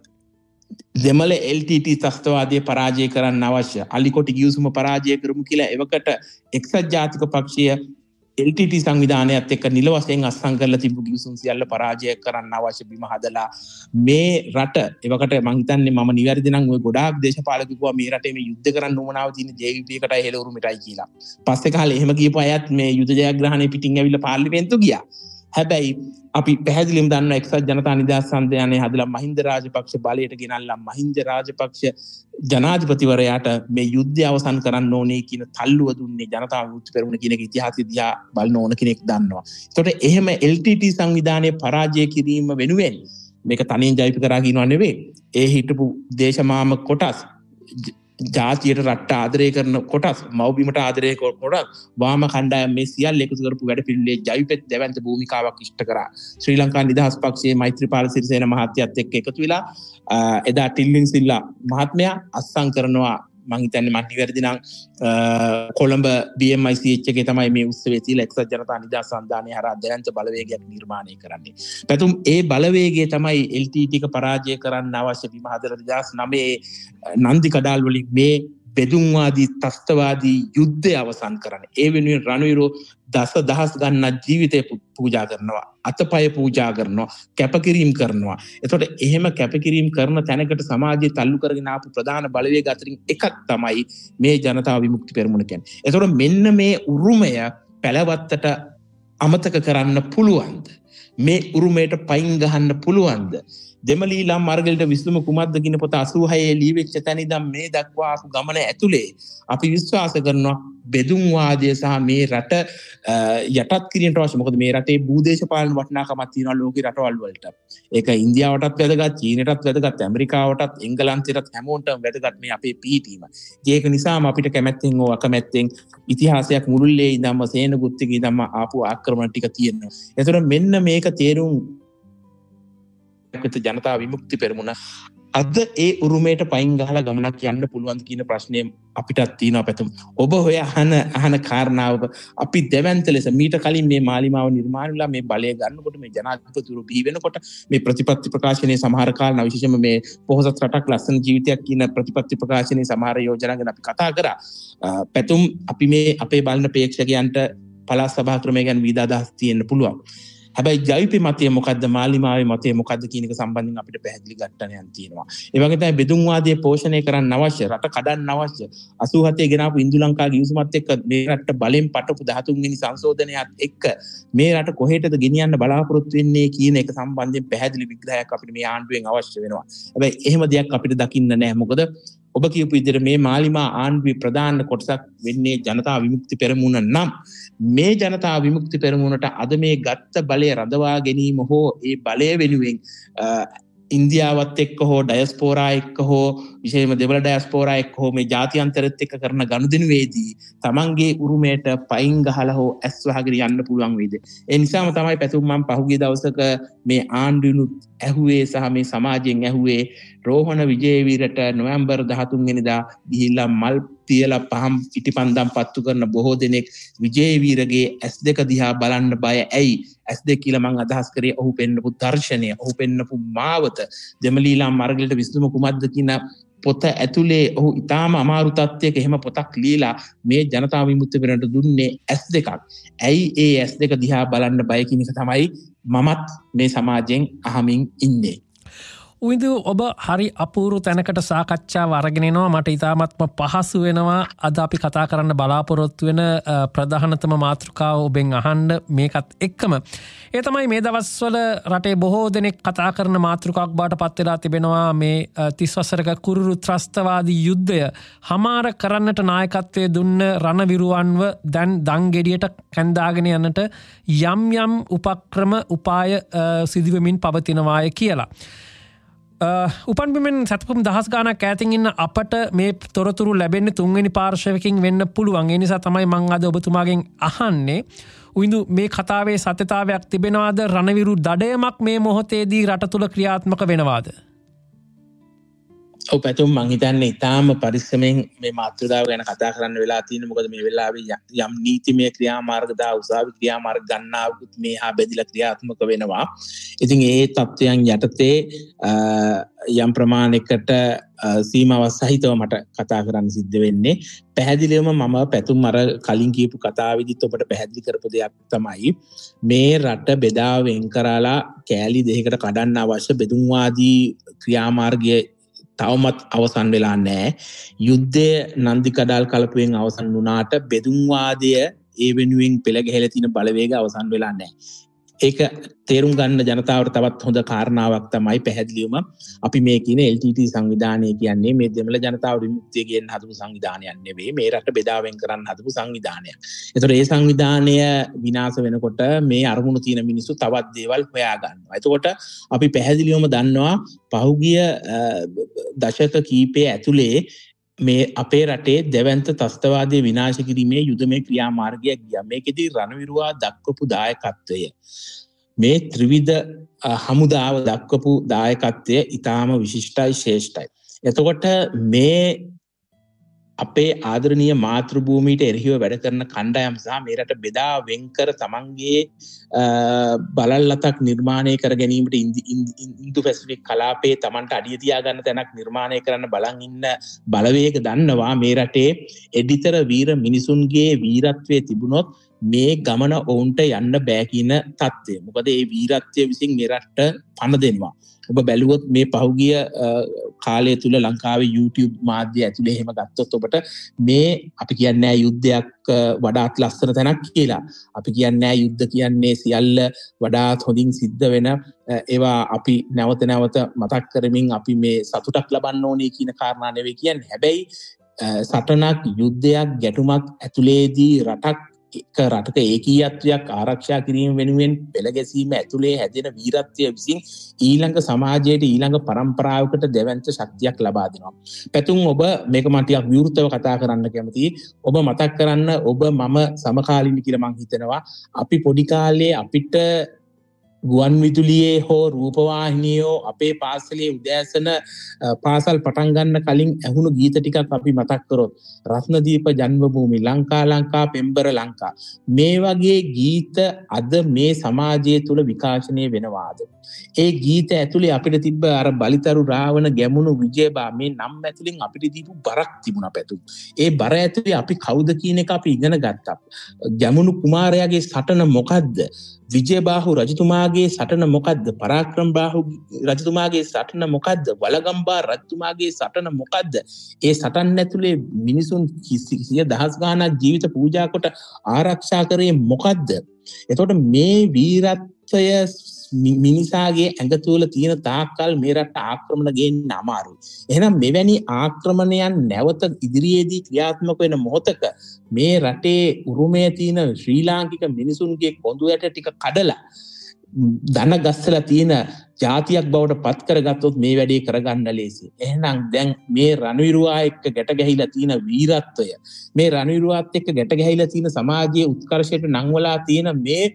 දෙමළ LTT ත්‍ස්තවාදය පරාජය කරන්න අවශ්‍ය අලිකොටි ගිවිසුම පරාජය කරමු කියලා එවකට එක්සත් ජාතික පක්ෂය LTT සංවිධානයත් එක්ක නිල වශයෙන් අත්සන් කරලා තිබු ගිවිසුම් සියල්ල පරාජය කරන්න අවශ්‍ය බිම හදලා මේ රට එවකට මං හිතන්නේ මම නිවැරදි නම් ඔය ගොඩාක් දේශපාලකයෝ කිව්වා මේ රටේ මේ යුද්ධ කරන්න උවමනාව තියෙන JVP එකටයි හෙළ උරුමෙටයි කියලා. පස්සේ කාලේ එහෙම කියපු අයත් මේ යුද්ධ ජයග්‍රහණය පිටින් ඇවිල්ලා පාර්ලිමේන්තුව ගියා. හැබැයි අපි පැහැදිලිවම දන්නවා එක්සත් ජනතා නිදහස් සන්ධානය හදලා මහින්ද රාජපක්ෂ බලයට ගෙනල්ලා මහින්ද රාජපක්ෂ ජනාධිපතිවරයාට මේ යුද්ධය අවසන් කරන්න ඕනේ කියන තල්ලුව දුන්නේ ජනතා විමුක්ති පෙරමුණ කියන එක ඉතිහාසය දිහා බලන ඕන කෙනෙක් දන්නවා. ඒකට එහෙම LTT සංවිධානය පරාජය කිරීම වෙනුවෙන් මේක තනියෙන් ජයපි කරා කියනවා නෙවෙයි. ඒ හිටපු දේශමාම කොටස් ජාතියට රට ආදරය කරන කොටස් මව්බිමට ආදරය කරන කොටස් වාම කණ්ඩායම් මේ සියල්ල එකතු කරපු වැඩ පිළිවෙලේ ජවිපෙත් දැවැන්ත භූමිකාවක් ඉෂ්ට කරා. ශ්‍රී ලංකා නිදහස් පක්ෂයේ මෛත්‍රීපාල සිරිසේන මහත්තයත් එක්ක එකතු වෙලා එදා ටිල්ලින් සිල්ලා මහත්මයා අත්සන් කරනවා. මං හිතන්නේ මට නිවැරදි නම් කොළඹ BMICH එකේ තමයි මේ උත්සවයේ තියලා එක්සත් ජනතා නිදහස් සන්ධානය හරහා දැවැන්ත බලවේගයක් නිර්මාණය කරන්නේ. පැතුම් ඒ බලවේගය තමයි LTT එක පරාජය කරන්න අවශ්‍ය බිම හදලා 2009 නන්දි කඩාල් වලින් මේ බෙදුම්වාදී ත්‍ස්තවාදී යුද්ධය අවසන් කරන්නේ. ඒ වෙනුවෙන් රණවිරෝ දසදහස් ගණන් ජීවිතේ පූජා කරනවා, අතපය පූජා කරනවා, කැපකිරීම කරනවා. එතකොට එහෙම කැපකිරීම කරන තැනකට සමාජයේ තල්ලු කරගෙන ආපු ප්‍රධාන බලවේග අතරින් එකක් තමයි මේ ජනතා විමුක්ති පෙරමුණ කියන්නේ. එතකොට මෙන්න මේ උරුමය පැලවත්තට අමතක කරන්න පුළුවන්ද? මේ උරුමයට පයින් ගහන්න පුළුවන්ද? දෙමළීලා මාර්ගලට විසඳුම කුමක්ද කියන පොත 86 ලියවිච්ච තැන ඉඳන් මේ දක්වා ආපු ගමන ඇතුලේ අපි විශ්වාස කරනවා බෙදුම්වාදය සහ මේ රට යටත් කිරීමට අවශ්‍ය. මොකද මේ රටේ භූදේශපාලන වටිනාකමක් තියෙනවා ලෝකේ රටවල් වලට. ඒක ඉන්දියාවටත් වැදගත්, චීනයටත් වැදගත්, ඇමරිකාවටත්, එංගලන්තයටත් හැමෝටම වැදගත් මේ අපේ පිහිටීම. ඒක නිසාම අපිට කැමැත්තෙන් හෝ අකමැත්තෙන් ඉතිහාසයක් මුළුල්ලේ ඉඳන්ම සේනගුත්තිගේ ඉඳන්ම ආපු ආක්‍රමණ ටික තියෙනවා. ඒතර මෙන්න මේක තේරුම් ජනතා විමුක්ති පෙරමුණ අද ඒ උරුමයට පයින් ගහලා ගමනක් යන්න පුළුවන් කියන ප්‍රශ්නේ අපිටත් තියෙනවා පැතුම්. ඔබ හොය අහන කාරණාව අපි දෙවන්ත ලෙස මීට කලින් මේ මාලිමාව නිර්මාණය වෙලා මේ බලය ගන්නකොට මේ ජනාධිපතිවරු බිහි වෙනකොට මේ ප්‍රතිපත්ති ප්‍රකාශනයේ සමහර කාලන විශේෂයෙන්ම මේ පොහොසත් රටක් ලස්සන ජීවිතයක් කියන ප්‍රතිපත්ති ප්‍රකාශනයේ සමහර යෝජනා ගැන අපි කතා කරා. පැතුම් අපි මේ අපේ බලන ප්‍රේක්ෂකයන්ට පළාත් සභා ක්‍රමය ගැන විවිධ අදහස් තියෙන්න පුළුවන්. හැබැයි ජවිපේ මතය මොකද්ද මාලිමාවේ මතය මොකද්ද කියන එක සම්බන්ධයෙන් අපිට පැහැදිලි ගැටණයක් තියෙනවා. ඒ වගේ තමයි බෙදුම්වාදයේ පෝෂණය කරන්න අවශ්‍ය, රට කඩන්න අවශ්‍ය 87 ගෙනාපු ඉන්දු ලංකා ගිවිසුමත් එක්ක මේ රට බලෙන් පටපු 13 වෙනි සංශෝධනයත් එක්ක මේ රට කොහෙටද ගෙනියන්න බලාපොරොත්තු වෙන්නේ කියන එක සම්බන්ධයෙන් පැහැදිලි විග්‍රහයක් අපිට මේ ආණ්ඩුවෙන් අවශ්‍ය වෙනවා. හැබැයි එහෙම දෙයක් අපිට දකින්න නැහැ. මොකද ඔබ කියපු විදිහට මේ මාලිමා ආණ්ඩුවේ ප්‍රධාන කොටසක් වෙන්නේ ජනතා විමුක්ති පෙරමුණ නම් මේ ජනතා විමුක්ති පෙරමුණට අද මේ ගත්ත බලය රඳවා ගැනීම හෝ ඒ බලය වෙනුවෙන් ඉන්දියාවත් එක්ක හෝ ඩයස්පෝරා එක්ක හෝ විශේෂයෙන්ම දෙමළ ඩයස්පෝරා එක්ක හෝ මේ ජාත්‍යන්තරත් එක්ක කරන ගනුදෙනුවේදී තමන්ගේ උරුමයට පයින් ගහලා හෝ ඇස් වහගෙන යන්න පුළුවන් වේද? ඒ නිසාම තමයි පැතුම් මම පහුගිය දවසක මේ ආණ්ඩුවනුත් ඇහුවේ සහ මේ සමාජයෙන් ඇහුවේ රෝහණ විජේවීරට නොවැම්බර් 13 වෙනිදා ගිහිල්ලා මල් තියලා පහම් පිටිපන්දම් පත්තු කරන බොහෝ දෙනෙක් විජේවීරගේ S2 දිහා බලන්න බය ඇයි? S2 කියලා මම අදහස් කරේ ඔහු පෙන්නපු දර්ශනය, ඔහු පෙන්නපු මාවත, දෙමළීලා මාර්ගලට විසඳුම කුමක්ද කියන පොත ඇතුලේ ඔහු ඊටාම අමාරු තත්ත්වයක එහෙම පොතක් ලියලා මේ ජනතා විමුක්ති පෙරමුණට දුන්නේ S2ක්. ඇයි ඒ S2 දිහා බලන්න බය කියන එක තමයි මමත් මේ සමාජයෙන් අහමින් ඉන්නේ. උවිදු ඔබ හරි අපූරු තැනකට සාකච්ඡාව අරගෙන එනවා. මට ඉතාමත්ම පහසු වෙනවා අද අපි කතා කරන්න බලාපොරොත්තු වෙන ප්‍රධානතම මාතෘකාව ඔබෙන් අහන්න මේකත් එක්කම. ඒ තමයි මේ දවස්වල රටේ බොහෝ දෙනෙක් කතා කරන මාතෘකාවක් බවට පත් වෙලා තිබෙනවා මේ 30 වසරක කුරුරු ත්‍රස්තවාදී යුද්ධය හමාර කරන්නට නායකත්වයේ දුන්න රණවිරුවන්ව දැන් දංගෙඩියට කැඳාගෙන යන්නට යම් යම් උපක්‍රම උපාය සිදුවෙමින් පවතිනවාය කියලා. උපන්බිමෙන් සැතපුම් දහස් ගානක් ඈතින් ඉන්න අපට මේ තොරතුරු ලැබෙන්නේ තුන්වෙනි පාර්ශවයකින් වෙන්න පුළුවන්. ඒ නිසා තමයි මම අද ඔබතුමාගෙන් අහන්නේ උින්දු මේ කතාවේ සත්‍යතාවයක් තිබෙනවාද? රණවිරු දඩයමක් මේ මොහොතේදී රට තුල ක්‍රියාත්මක වෙනවාද? ඔව් පැතුම් මං හිතන්නේ ඉතාම පරිස්සමෙන් මේ මාතෘකාව ගැන කතා කරන්න වෙලා තියෙන මොකද මේ වෙලාවේ යම් නීතිමය ක්‍රියාමාර්ග දා උසාවි ක්‍රියාමාර්ග ගන්නාවුත් මේ හා බෙදලා ක්‍රියාත්මක වෙනවා. ඉතින් ඒ තත්ත්වයන් යටතේ යම් ප්‍රමාණයකට සීමාවක් සහිතව මට කතා කරන්න සිද්ධ වෙන්නේ. පැහැදිලිවම මම පැතුම් අර කලින් කියපු කතාවෙදිත් ඔබට පැහැදිලි කරපු දෙයක් තමයි මේ රට බෙදා වෙන් කරලා කෑලි දෙකකට කඩන්න අවශ්‍ය බෙදුම්වාදී ක්‍රියාමාර්ගය තවමත් අවසන් වෙලා නැහැ. යුද්ධය නන්දි කඩාල් කලපුවෙන් අවසන් වුණාට බෙදුම්වාදය ඒ වෙනුවෙන් පෙළ ගැහිලා තියෙන බලවේග අවසන් වෙලා නැහැ. ඒක තේරුම් ගන්න ජනතාවට තවත් හොඳ කාරණාවක් තමයි පැහැදිලිවම අපි මේ කියන LTT සංවිධානය කියන්නේ මේ දෙමළ ජනතාව විමුක්තිය කියන හදපු සංවිධානයක් නෙවෙයි මේ රට බෙදා වෙන් කරන්න හදපු සංවිධානයක්. ඒතර ඒ සංවිධානය විනාශ වෙනකොට මේ අරමුණු තියෙන මිනිස්සු තවත් දේවල් හොයා ගන්නවා. එතකොට අපි පැහැදිලිවම දන්නවා පහුගිය දශක කීපය ඇතුලේ මේ අපේ රටේ දෙවන්ත ත්‍රස්තවාදී විනාශ කිරීමේ යුදමේ ක්‍රියාමාර්ගයක් ගියා. මේකෙදී රණවිරුවා දක්වපු දායකත්වය මේ ත්‍රිවිධ හමුදාව දක්වපු දායකත්වය ඉතාම විශිෂ්ටයි ශ්‍රේෂ්ඨයි. එතකොට මේ අපේ ආදරණීය මාතෘභූමියට එරෙහිව වැඩ කරන කණ්ඩායම් සහ මේ රට බෙදා වෙන්කර තමන්ගේ බලල්ලතක් නිර්මාණය කර ගැනීමට ඉන්දු පැසිෆික් කලාපයේ තමන්ට අඩිය තියාගන්න තැනක් නිර්මාණය කරන්න බලන් ඉන්න බලවේග දන්නවා මේ රටේ එඩිතර වීර මිනිසුන්ගේ වීරත්වයේ තිබුණොත් මේ ගමන ඔවුන්ට යන්න බෑ කියන තත්ත්වය. මොකද ඒ වීරත්වය විසින් මේ රටට පණ දෙනවා. ඔබ බැලුවොත් මේ පහුගිය කාලය තුල ලංකාවේ YouTube මාධ්‍ය ඇතුලේ එහෙම ගත්තොත් ඔබට මේ අපි කියන්නේ නැහැ යුද්ධයක් වඩාත් ලස්සන තැනක් කියලා. අපි කියන්නේ නැහැ යුද්ධ කියන්නේ සියල්ල වඩාත් හොඳින් සිද්ධ වෙන ඒවා අපි නැවත නැවත මතක් කරමින් අපි මේ සතුටක් ලබන්න ඕනේ කියන කාරණා නෙවෙයි කියන්නේ. හැබැයි සටනක් යුද්ධයක් ගැටුමක් ඇතුලේදී රටක ඒකීයත්වයක් ආරක්ෂා කිරීම වෙනුවෙන් පෙළ ගැසීම ඇතුලේ හැදෙන වීරත්වය විසින් ඊළඟ සමාජයට ඊළඟ පරම්පරාවකට දෙවන්ත ශක්තියක් ලබා දෙනවා. පැතුම් ඔබ මේක මම ටිකක් විවෘතව කතා කරන්න කැමතියි. ඔබ මතක් කරන්න ඔබ මම සමකාලීන කියලා මම හිතනවා. අපි පොඩි කාලේ අපිට ගුවන් විදුලියේ හෝ රූපවාහිනියෝ අපේ පාසලේ උදෑසන පාසල් පටන් ගන්න කලින් ඇහුණු ගීත ටිකක් අපි මතක් කරොත් රත්නදීප ජන්මභූමි ලංකා පෙම්බර ලංකා මේ වගේ ගීත අද මේ සමාජය තුල විකාශනය වෙනවාද? ඒ ගීත ඇතුලේ අපිට තිබ්බ අර බලිතරු රාවණ ගැමුණු විජයබා මේ නම් ඇතුලෙන් අපිට දීපු බරක් තිබුණා පැතුම්. ඒ බර ඇතුලේ අපි කවුද කියන එක අපි ඉගෙන ගත්තා. ගැමුණු කුමාරයාගේ සටන මොකද්ද? විජයබාහු රජතුමාගේ සටන මොකද්ද? පරාක්‍රම බාහු රජතුමාගේ සටන මොකද්ද? වලගම්බා රජතුමාගේ සටන මොකද්ද? ඒ සටන් ඇතුලේ මිනිසුන් සිය දහස් ගාණක් ජීවිත පූජා කොට ආරක්ෂා කරේ මොකද්ද? එතකොට මේ වීරත්වය මිනිසාගේ ඇඟ තුල තියෙන තාක්කල් මේ රට ආක්‍රමණ ගේන්න අමාරුයි. එහෙනම් මෙවැනි ආක්‍රමණයන් නැවත ඉදිරියේදී ක්‍රියාත්මක වෙන මොහොතක මේ රටේ උරුමය තියෙන ශ්‍රී ලාංකික මිනිසුන්ගේ කොඳු යට ටික කඩලා ධන ගස්සලා තියෙන ජාතියක් බවට පත් කරගත්තොත් මේ වැඩේ කරගන්න ලේසි. එහෙනම් දැන් මේ රණවිරුවා එක්ක ගැට ගැහිලා තියෙන වීරත්වය, මේ රණවිරුවාත් එක්ක ගැට ගැහිලා තියෙන සමාජයේ උත්කර්ෂයට නංවලා තියෙන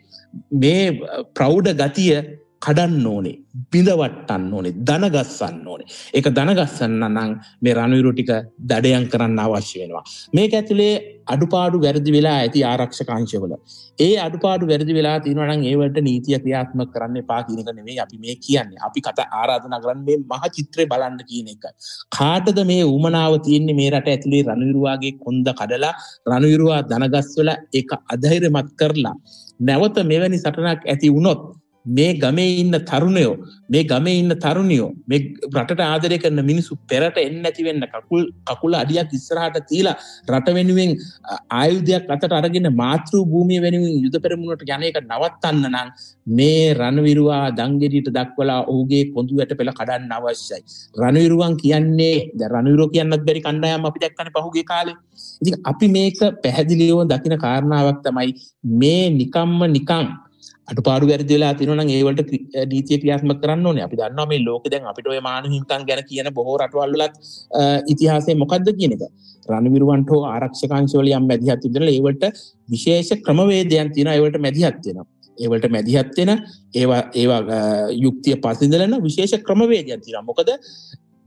මේ ප්‍රෞಢ ගතිය කඩන්න ඕනේ, බිඳවට්ටන්න ඕනේ, ධන ගස්සන්න ඕනේ. ඒක ධන ගස්සන්න නම් මේ රණවිරු ටික දඩයන් කරන්න අවශ්‍ය වෙනවා. මේක ඇතුලේ අඩුපාඩු වැරදි වෙලා ඇති ආරක්ෂක අංශවල. ඒ අඩුපාඩු වැරදි වෙලා තියෙනවා නම් ඒවට නීතිය ක්‍රියාත්මක කරන්න එපා කියන එක නෙවෙයි අපි මේ කියන්නේ. අපි ආරාධනා කරන්නේ මේ මහ චිත්‍රය බලන්න කියන එක. කාටද මේ උමනාව තියෙන්නේ මේ රට ඇතුලේ රණවිරුවාගේ කොන්ද කඩලා රණවිරුවා ධන ගස්සලා ඒක අධෛර්යමත් කරලා නැවත මෙවැනි සටනක් ඇති වුණොත් මේ ගමේ ඉන්න තරුණයෝ, මේ ගමේ ඉන්න තරුණියෝ, මේ රටට ආදරය කරන මිනිස්සු පෙරට එන්නේ නැති වෙන්න කකුල අඩියක් ඉස්සරහට තියලා රට වෙනුවෙන් ආයුධයක් අතට අරගෙන මාතෘ භූමිය වෙනුවෙන් යුද පෙරමුණට යන එක නවත්තන්න නම් මේ රණවිරුවා දංගෙඩියට දක්වලා ඔහුගේ කොඳු යට පෙළ කඩන්න අවශ්‍යයි. රණවිරුවන් කියන්නේ දැන් රණවිරුවෝ කියන්නත් බැරි කණ්ඩායම් අපි දැක්කනේ පහුගිය කාලේ. ඉතින් අපි මේක පැහැදිලිව දකින කාරණාවක් තමයි මේ නිකන් අඩුපාඩු වැරදි වෙලා තියෙනවා නම් ඒ වලට නීතිය ක්‍රියාත්මක කරන්න ඕනේ. අපි දන්නවා මේ ලෝකේ දැන් අපිට ඔය මානව හිමිකම් ගැන කියන බොහෝ රටවල් වලත් ඉතිහාසය මොකද්ද කියන එක. රණවිරුවන්ට හෝ ආරක්ෂකාංශ වල යම් මැදිහත් ඉඳලා ඒ වලට විශේෂ ක්‍රමවේදයන් තියෙනවා. ඒ වලට මැදිහත් වෙනවා. ඒ වලට මැදිහත් වෙන ඒවා යුක්තිය පසඳලන විශේෂ ක්‍රමවේදයන් තියෙනවා. මොකද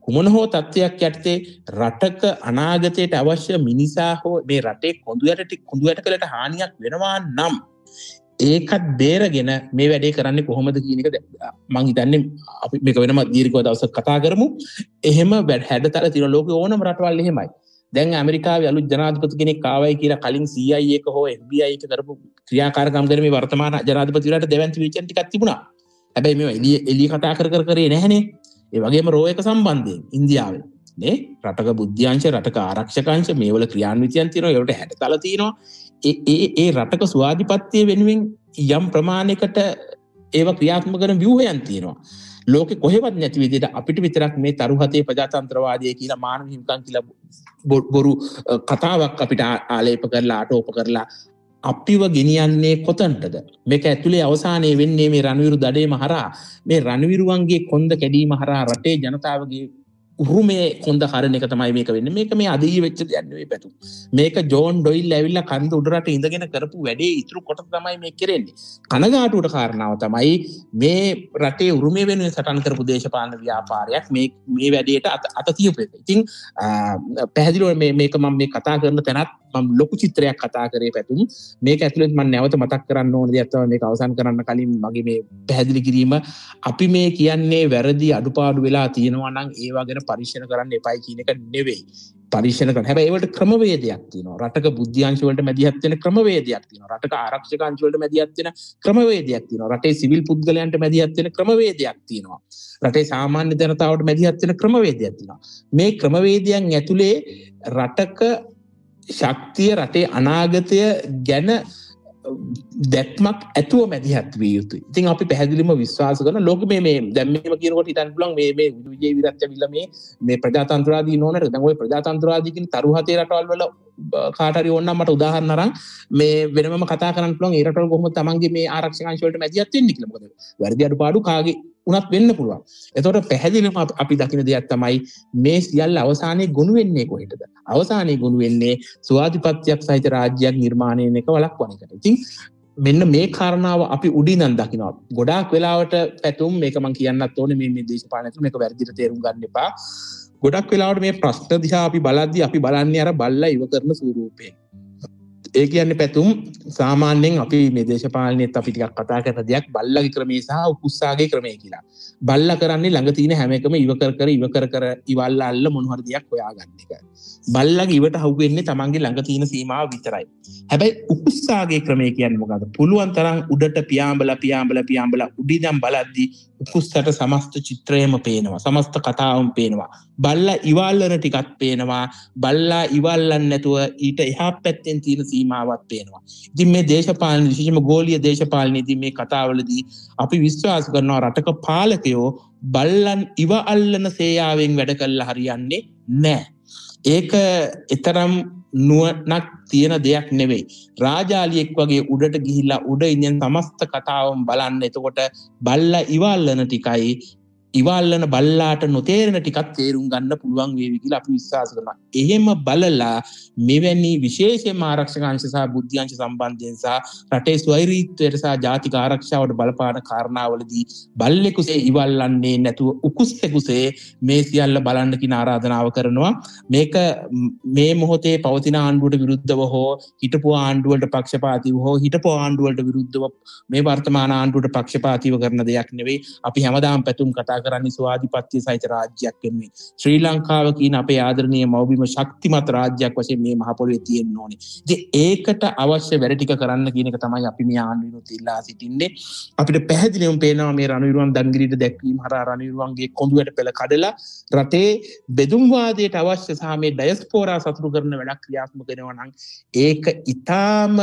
කුමන හෝ තත්ත්වයක් යටතේ රටක අනාගතයට අවශ්‍ය මිනිසා හෝ මේ රටේ කොඳු යටකලට හානියක් වෙනවා නම් ඒකත් බේරගෙන මේ වැඩේ කරන්නේ කොහොමද කියන එක මං හිතන්නේ අපි මේක වෙනම දීර්ඝව දවසක් කතා කරමු. එහෙම හැඩතල තියෙන ලෝකේ ඕනම රටවල් එහෙමයි. දැන් ඇමරිකාවේ අලුත් ජනාධිපති කෙනෙක් ආවයි කියලා කලින් CIA එක හෝ FBI එක කරපු ක්‍රියාකාරකම් ගැන මේ වර්තමාන ජනාධිපතිවරයාට දෙවන්ති විචන් ටිකක් තිබුණා. හැබැයි මේවා එළිය කතා කරේ නැහනේ. ඒ වගේම රෝ එක සම්බන්ධයෙන් ඉන්දියාවේ නේ රටක බුද්ධ්‍යංශ රටක ආරක්ෂකංශ මේවල ක්‍රියාන්විතයන් තියෙනවා. ඒකට හැඩතල තියෙනවා. ඒ රටක ස්වාධිපත්‍ය වෙනුවෙන් යම් ප්‍රමාණයකට ඒවා ක්‍රියාත්මක කරන ව්‍යුහයන් තියෙනවා. ලෝකෙ කොහෙවත් නැති විදිහට අපිට විතරක් මේ තරුහතේ ප්‍රජාතන්ත්‍රවාදය කියලා මානව හිමිකම් කියලා බොරු කතාවක් අපිට ආලේප කරලා ආටෝප කරලා අපිව ගෙනියන්නේ කොතනටද? මේක ඇතුලේ අවසානයේ වෙන්නේ මේ රණවිරු දඩේම හරහා මේ රණවිරුවන්ගේ කොන්ද කැඩීම හරහා රටේ ජනතාවගේ උරුමේ කොන්ද හරන එක තමයි මේක වෙන්නේ. මේක මේ අදී වෙච්ච දෙයක් නෙවෙයි පැතු. මේක ජෝන් ඩොයිල් ඇවිල්ලා කන්ද උඩරට ඉඳගෙන කරපු වැඩේ ඉතුරු කොට තමයි මේ කෙරෙන්නේ. කනගාටුවට කාරණාව තමයි මේ රටේ උරුමේ වෙනුවෙන් සටන් කරපු දේශපාලන ව්‍යාපාරයක් මේ වැඩේට අත තියපු එක. ඉතින් පැහැදිලිව මේක මම මේ කතා කරන තැනත් මම ලොකු චිත්‍රයක් කතා කරේ පැතුම්. මේක ඇතුළේ මම නැවත මතක් කරන්න ඕන දෙයක් තමයි මේක අවසන් කරන්න කලින් මගේ මේ පැහැදිලි කිරීම. අපි මේ කියන්නේ වැරදි අඩුපාඩු වෙලා තියෙනවා නම් ඒවා ගැන පරීක්ෂණ කරන්න එපයි කියන එක නෙවෙයි. පරීක්ෂණ කරන්න. හැබැයි ඒවට ක්‍රමවේදයක් තියෙනවා. රටක බුද්ධ්‍යංශ වලට මැදිහත් වෙන ක්‍රමවේදයක් තියෙනවා. රටක ආරක්ෂක අංශ වලට මැදිහත් වෙන ක්‍රමවේදයක් තියෙනවා. රටේ සිවිල් පුද්ගලයන්ට මැදිහත් වෙන ක්‍රමවේදයක් තියෙනවා. රටේ සාමාන්‍ය ජනතාවට මැදිහත් වෙන ක්‍රමවේදයක් තියෙනවා. මේ ක්‍රමවේදයන් ඇතුලේ රටක ශක්තිය රටේ අනාගතය ගැන දැක්මක් ඇතුව මැදිහත් විය යුතුයි. ඉතින් අපි පැහැදිලිවම විශ්වාස කරන ලෝකෙ මේ දැන් මේව කියනකොට හිතන්න පුළුවන් මේ විජේ විරත් ඇවිල්ලා මේ ප්‍රජාතන්ත්‍රවාදී නෝනට දැන් ওই ප්‍රජාතන්ත්‍රවාදී කියන තරුහතේ රටවල් වල කාට හරි ඕනනම් මට උදාහරණ අරන් මේ වෙනමම කතා කරන්න පුළුවන් ඒ රටවල කොහොමද තමන්ගේ මේ ආරක්ෂක අංශ වලට මැදිහත් වෙන්නේ කියලා. මොකද වැරදි අඩුපාඩු කාගේ උනත් වෙන්න පුළුවන්. එතකොට පැහැදිලිවම අපි දකින දෙයක් තමයි මේ සියල්ල අවසානයේ ගොනු වෙන්නේ කොහෙටද? අවසානයේ ගොනු වෙන්නේ ස්වාධිපත්‍යයක් සහිත රාජ්‍යයක් නිර්මාණය වෙන එක වළක්වන එකට. ඉතින් මෙන්න මේ කාරණාව අපි උඩින්නම් දකිනවා. ගොඩාක් වෙලාවට පැතුම් මේක මම කියන්නත් ඕනේ මේ දේශපාලනය තුළ මේක වැරදිට තේරුම් ගන්න එපා. ගොඩක් වෙලාවට මේ ප්‍රශ්න දිහා අපි බලද්දී අපි බලන්නේ අර බල්ලා ඉව කරන ස්වරූපයෙන්. ඒ කියන්නේ පැතුම් සාමාන්‍යයෙන් අපි මේ දේශපාලනයේත් අපි ටිකක් කතා කරන දෙයක් බල්ලගේ ක්‍රමය සහ උකුස්සාගේ ක්‍රමය කියලා. බල්ලා කරන්නේ ළඟ තියෙන හැම එකම ඉව කර ඉවල්ල අල්ල මොන හරි දෙයක් හොයාගන්න එක. බල්ලගේ ඉවට හවු වෙන්නේ තමන්ගේ ළඟ තියෙන සීමාව විතරයි. හැබැයි උකුස්සාගේ ක්‍රමය කියන්නේ මොකද්ද? පුළුවන් තරම් උඩට පියාඹලා උඩින්නම් බලද්දී උකුස්සට සමස්ත චිත්‍රයම පේනවා. සමස්ත කතාවම පේනවා. බල්ලා ඉවල්ලන ටිකක් පේනවා. බල්ලා ඉවල්ලන්නේ නැතුව ඊට එහා පැත්තෙන් තියෙන සීමාවක් පේනවා. ඉතින් මේ දේශපාලන විශේෂම ගෝලීය දේශපාලනයේදී මේ කතාවලදී අපි විශ්වාස කරනවා රටක පාලකයෝ බල්ලන් ඉව අල්ලන සේයාවෙන් වැඩ කළා හරියන්නේ නැහැ. ඒක ඊතරම් නුවණක් තියෙන දෙයක් නෙවෙයි. රාජාලියෙක් වගේ උඩට ගිහිල්ලා උඩ ඉඳන් සමස්ත කතාවම බලන්න. එතකොට බල්ලා ඉවල්ලන ටිකයි ඉවල්ලන බල්ලාට නොතේරෙන ටිකක් තේරුම් ගන්න පුළුවන් වේවි කියලා අපි විශ්වාස කරනවා. එහෙම බලලා මෙවැනි විශේෂයෙන්ම ආරක්ෂක අංශ සහ බුද්ධ්‍යංශ සම්බන්ධයෙන් සහ රටේ ස්වෛරීත්වයට සහ ජාතික ආරක්ෂාවට බලපාන කාරණාවලදී බල්ලෙකුසේ ඉවල්ලන්නේ නැතුව උකුස්සෙකුසේ මේ සියල්ල බලන්න කියන ආරාධනාව කරනවා. මේක මේ මොහොතේ පවතින ආණ්ඩුවට විරුද්ධව හෝ හිටපු ආණ්ඩුවලට පක්ෂපාතීව හෝ හිටපු ආණ්ඩුවලට විරුද්ධව මේ වර්තමාන ආණ්ඩුවට පක්ෂපාතීව කරන දෙයක් නෙවෙයි. අපි හැමදාම පැතුම් කතා කරන්නේ ස්වාධිපත්‍ය සහිත රාජ්‍යයක් වෙනුවෙන්. ශ්‍රී ලංකාව කියන අපේ ආදරණීය මව්බිම ශක්තිමත් රාජ්‍යයක් වශයෙන් මේ මහ පොළොවේ තියෙන්න ඕනේ. ඉතින් ඒකට අවශ්‍ය වැඩ ටික කරන්න කියන එක තමයි අපි මේ ආණ්ඩුවෙත් ඉල්ලා සිටින්නේ. අපිට පැහැදිලිවම පේනවා මේ රණවිරුවන් දංගිරිට දැක්වීම හරහා රණවිරුවන්ගේ කොඳුයට පෙළ කඩලා රටේ බෙදුම් වාදයට අවශ්‍ය සහ මේ ඩයස්පෝරා සතුරු කරන වැඩක් ක්‍රියාත්මක වෙනවා නම් ඒක ඊටාම